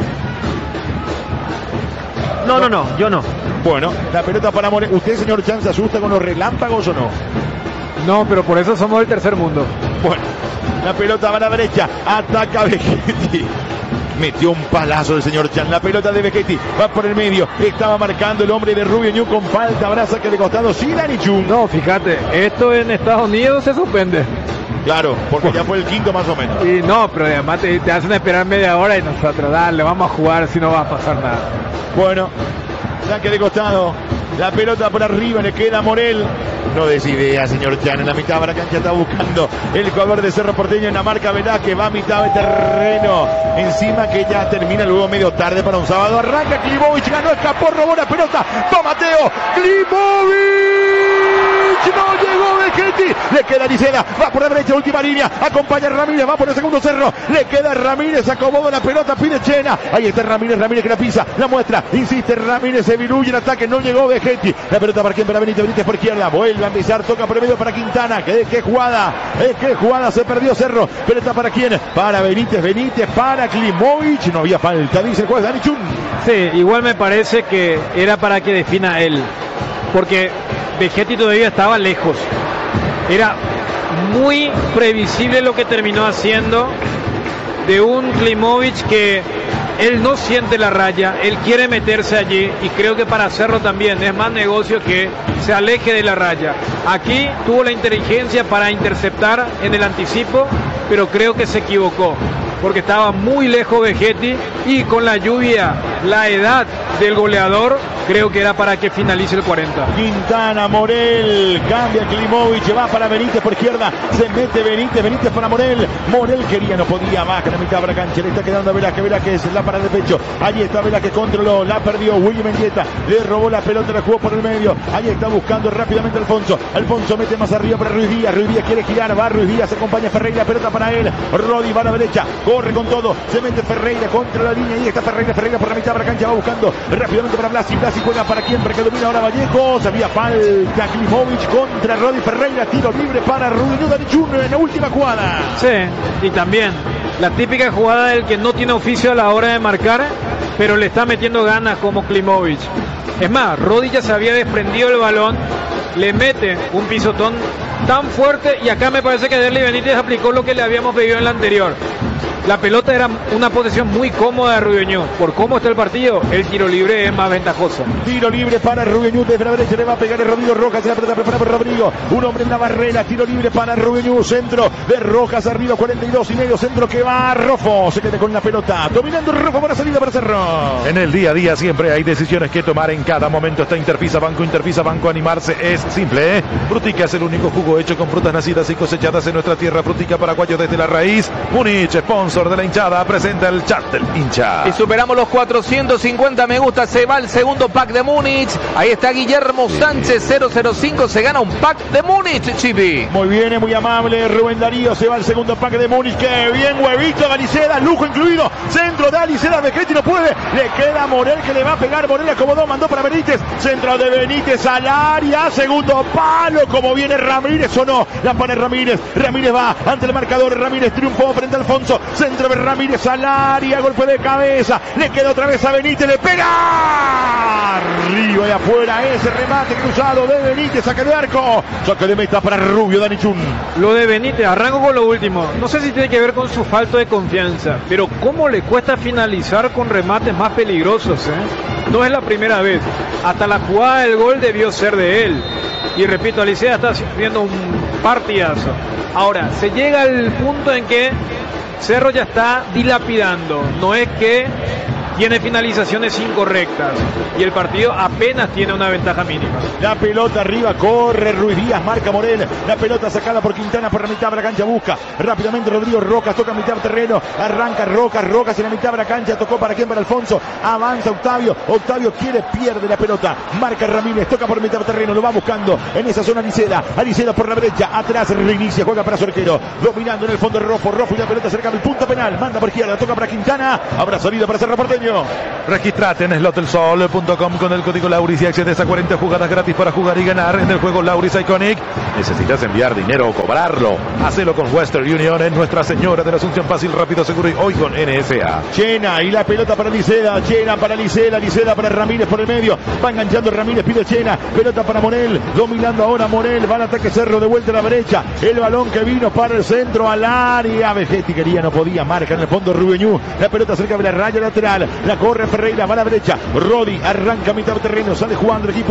No, no, no, yo no. Bueno, la pelota para Morel. ¿Usted, señor Chan, se asusta con los relámpagos o no? No, pero por eso somos el tercer mundo. Bueno, la pelota va a la derecha, ataca Vegetti. Metió un palazo el señor Chan. La pelota de Vegetti va por el medio. Estaba marcando el hombre de Rubio Ñu con falta. Habrá saque de costado. Sí, Dani Chun. No, fíjate, esto en Estados Unidos se suspende. Claro, porque ya fue el quinto más o menos. Y no, pero además te, te hacen esperar media hora y nosotros, dale, vamos a jugar si no va a pasar nada. Bueno, saque de costado. La pelota por arriba, le queda a Morel. No des idea, señor Chan. En la mitad de la cancha está buscando el jugador de Cerro Porteño en la marca Velázquez. Va a mitad de terreno. Encima que ya termina luego medio tarde para un sábado. Arranca Klimovic, ganó, escapó, robó la pelota. Va Mateo. Klimovic. No llegó Vegetti. Le queda Niceda. Va por la derecha, última línea. Acompaña a Ramírez. Va por el segundo cerro. Le queda Ramírez. Acomoda la pelota. Pide Chena. Ahí está Ramírez. Ramírez que la pisa. La muestra. Insiste Ramírez. Se diluye el ataque. No llegó Vegetti. La pelota para quien, para Benítez. Benítez por izquierda. Vuelve a pisar. Toca por el medio para Quintana. ¿Qué, qué jugada? ¿Eh? ¿Qué jugada? Se perdió Cerro. Pelota para quién? Para Benítez. Benítez para Klimovic. No había falta. Dice el juez Dani Chun. Sí, igual me parece que era para que defina él. Porque Vegetti todavía estaba lejos. Era muy previsible lo que terminó haciendo de un Klimovic que él no siente la raya, él quiere meterse allí y creo que para Cerro también es más negocio que se aleje de la raya. Aquí tuvo la inteligencia para interceptar en el anticipo, pero creo que se equivocó. porque estaba muy lejos Vegetti y con la lluvia, la edad del goleador, creo que era para que finalice el cuarenta. Quintana, Morel, cambia Klimovic, va para Benítez por izquierda, se mete Benítez, Benítez para Morel, Morel quería, no podía, baja en la mitad de la cancha, le está quedando a Velázquez, Velázquez, la para de pecho, allí está Velázquez, controló, la perdió, Willy Mendieta, le robó la pelota, la jugó por el medio, ahí está buscando rápidamente Alfonso, Alfonso mete más arriba para Ruiz Díaz, Ruiz Díaz quiere girar, va Ruiz Díaz, acompaña a Ferreira, pelota para él, Rodi va a la derecha, corre con todo, se mete Ferreira contra la línea, ahí está Ferreira, Ferreira por la mitad de la cancha, va buscando rápidamente para Blasi, Blasi juega para quien, para que domina ahora Vallejos, había falta Klimovic contra Rodi Ferreira, tiro libre para Rubiñú Danichun en la última jugada. Sí, y también la típica jugada del que no tiene oficio a la hora de marcar, pero le está metiendo ganas como Klimovic. Es más, Rodi ya se había desprendido el balón, le mete un pisotón tan fuerte y acá me parece que Derly Benítez aplicó lo que le habíamos pedido en la anterior. La pelota era una posesión muy cómoda de Rubiñú. Por cómo está el partido, el tiro libre es más ventajoso. Tiro libre para Rubiñú, desde la derecha le va a pegar el Rodrigo Rojas, se la pelota preparada por Rodrigo. Un hombre en la barrera, tiro libre para Rubiñú, centro de Rojas arriba, cuarenta y dos y medio, centro que va Rofo, se queda con la pelota, dominando Rofo para salida para Cerro. En el día a día siempre hay decisiones que tomar, en cada momento está Interfisa Banco, Interfisa Banco, animarse es simple, ¿eh? Frutica es el único jugo hecho con frutas nacidas y cosechadas en nuestra tierra, Frutica paraguayo desde la raíz. Múnich, sponsor de la hinchada, presenta el chat del hincha. Y superamos los cuatrocientos cincuenta me gusta, se va el segundo pack de Múnich. Ahí está Guillermo Sánchez, cero cero cinco, se gana un pack de Múnich, Chipi. Muy bien, muy amable, Rubén Darío, se va el segundo pack de Múnich, que bien, huevito, Galiceda, lujo incluido, centro de Aliceda, Vegetti no puede, le queda Morel que le va a pegar, Morel acomodó, mandó para Benítez, centro de Benítez al área, segundo palo, como viene Ramírez o no, la pone Ramírez, Ramírez va ante el marcador, Ramírez triunfó frente a Alfonso, centro de Ramírez al área, golpe de cabeza, le queda otra vez a Benítez, le pega arriba y afuera, ese remate cruzado de Benítez, saque de arco, saque de meta para Rubio Danichun. Lo de Benítez, arranco con lo último, no sé si tiene que ver con su falta de confianza, pero cómo le cuesta finalizar con remates más peligrosos, ¿eh? No es la primera vez, hasta la jugada del gol debió ser de él, y repito, Alicea está haciendo un partidazo. Ahora, se llega al punto en que Cerro ya está dilapidando, no es que tiene finalizaciones incorrectas y el partido apenas tiene una ventaja mínima. La pelota arriba, corre Ruiz Díaz, marca Morel, la pelota sacada por Quintana por la mitad de la cancha, busca rápidamente Rodrigo Rojas, toca mitad del terreno, arranca Rojas, Rojas en la mitad de la cancha, tocó para quién, para Alfonso, avanza Octavio, Octavio quiere, pierde la pelota, marca Ramírez, toca por mitad del terreno, lo va buscando en esa zona Aliceda, Aliceda por la derecha, atrás reinicia, juega para su arquero, dominando en el fondo Rofo, Rofo y la pelota cerca del punto penal, manda por izquierda, toca para Quintana, habrá salida para Cerro Porteño. Registrate en slotelsol punto com con el código Lauris y accedes a cuarenta jugadas gratis para jugar y ganar en el juego Lauris Iconic. ¿Necesitas enviar dinero o cobrarlo? Hacelo con Western Union en Nuestra Señora de la Asunción, fácil, rápido, seguro y hoy con N S A. Chena y la pelota para Liceda, Chena para Liceda, Liceda para Ramírez por el medio, va enganchando Ramírez, pide Chena, pelota para Morel, dominando ahora Morel, va al ataque Cerro de vuelta a la derecha, el balón que vino para el centro al área, Vegetti quería, no podía, marca en el fondo Rubiñú, la pelota cerca de la raya lateral, la corre Ferreira, va a la derecha, Rodi arranca a mitad del terreno, sale jugando el equipo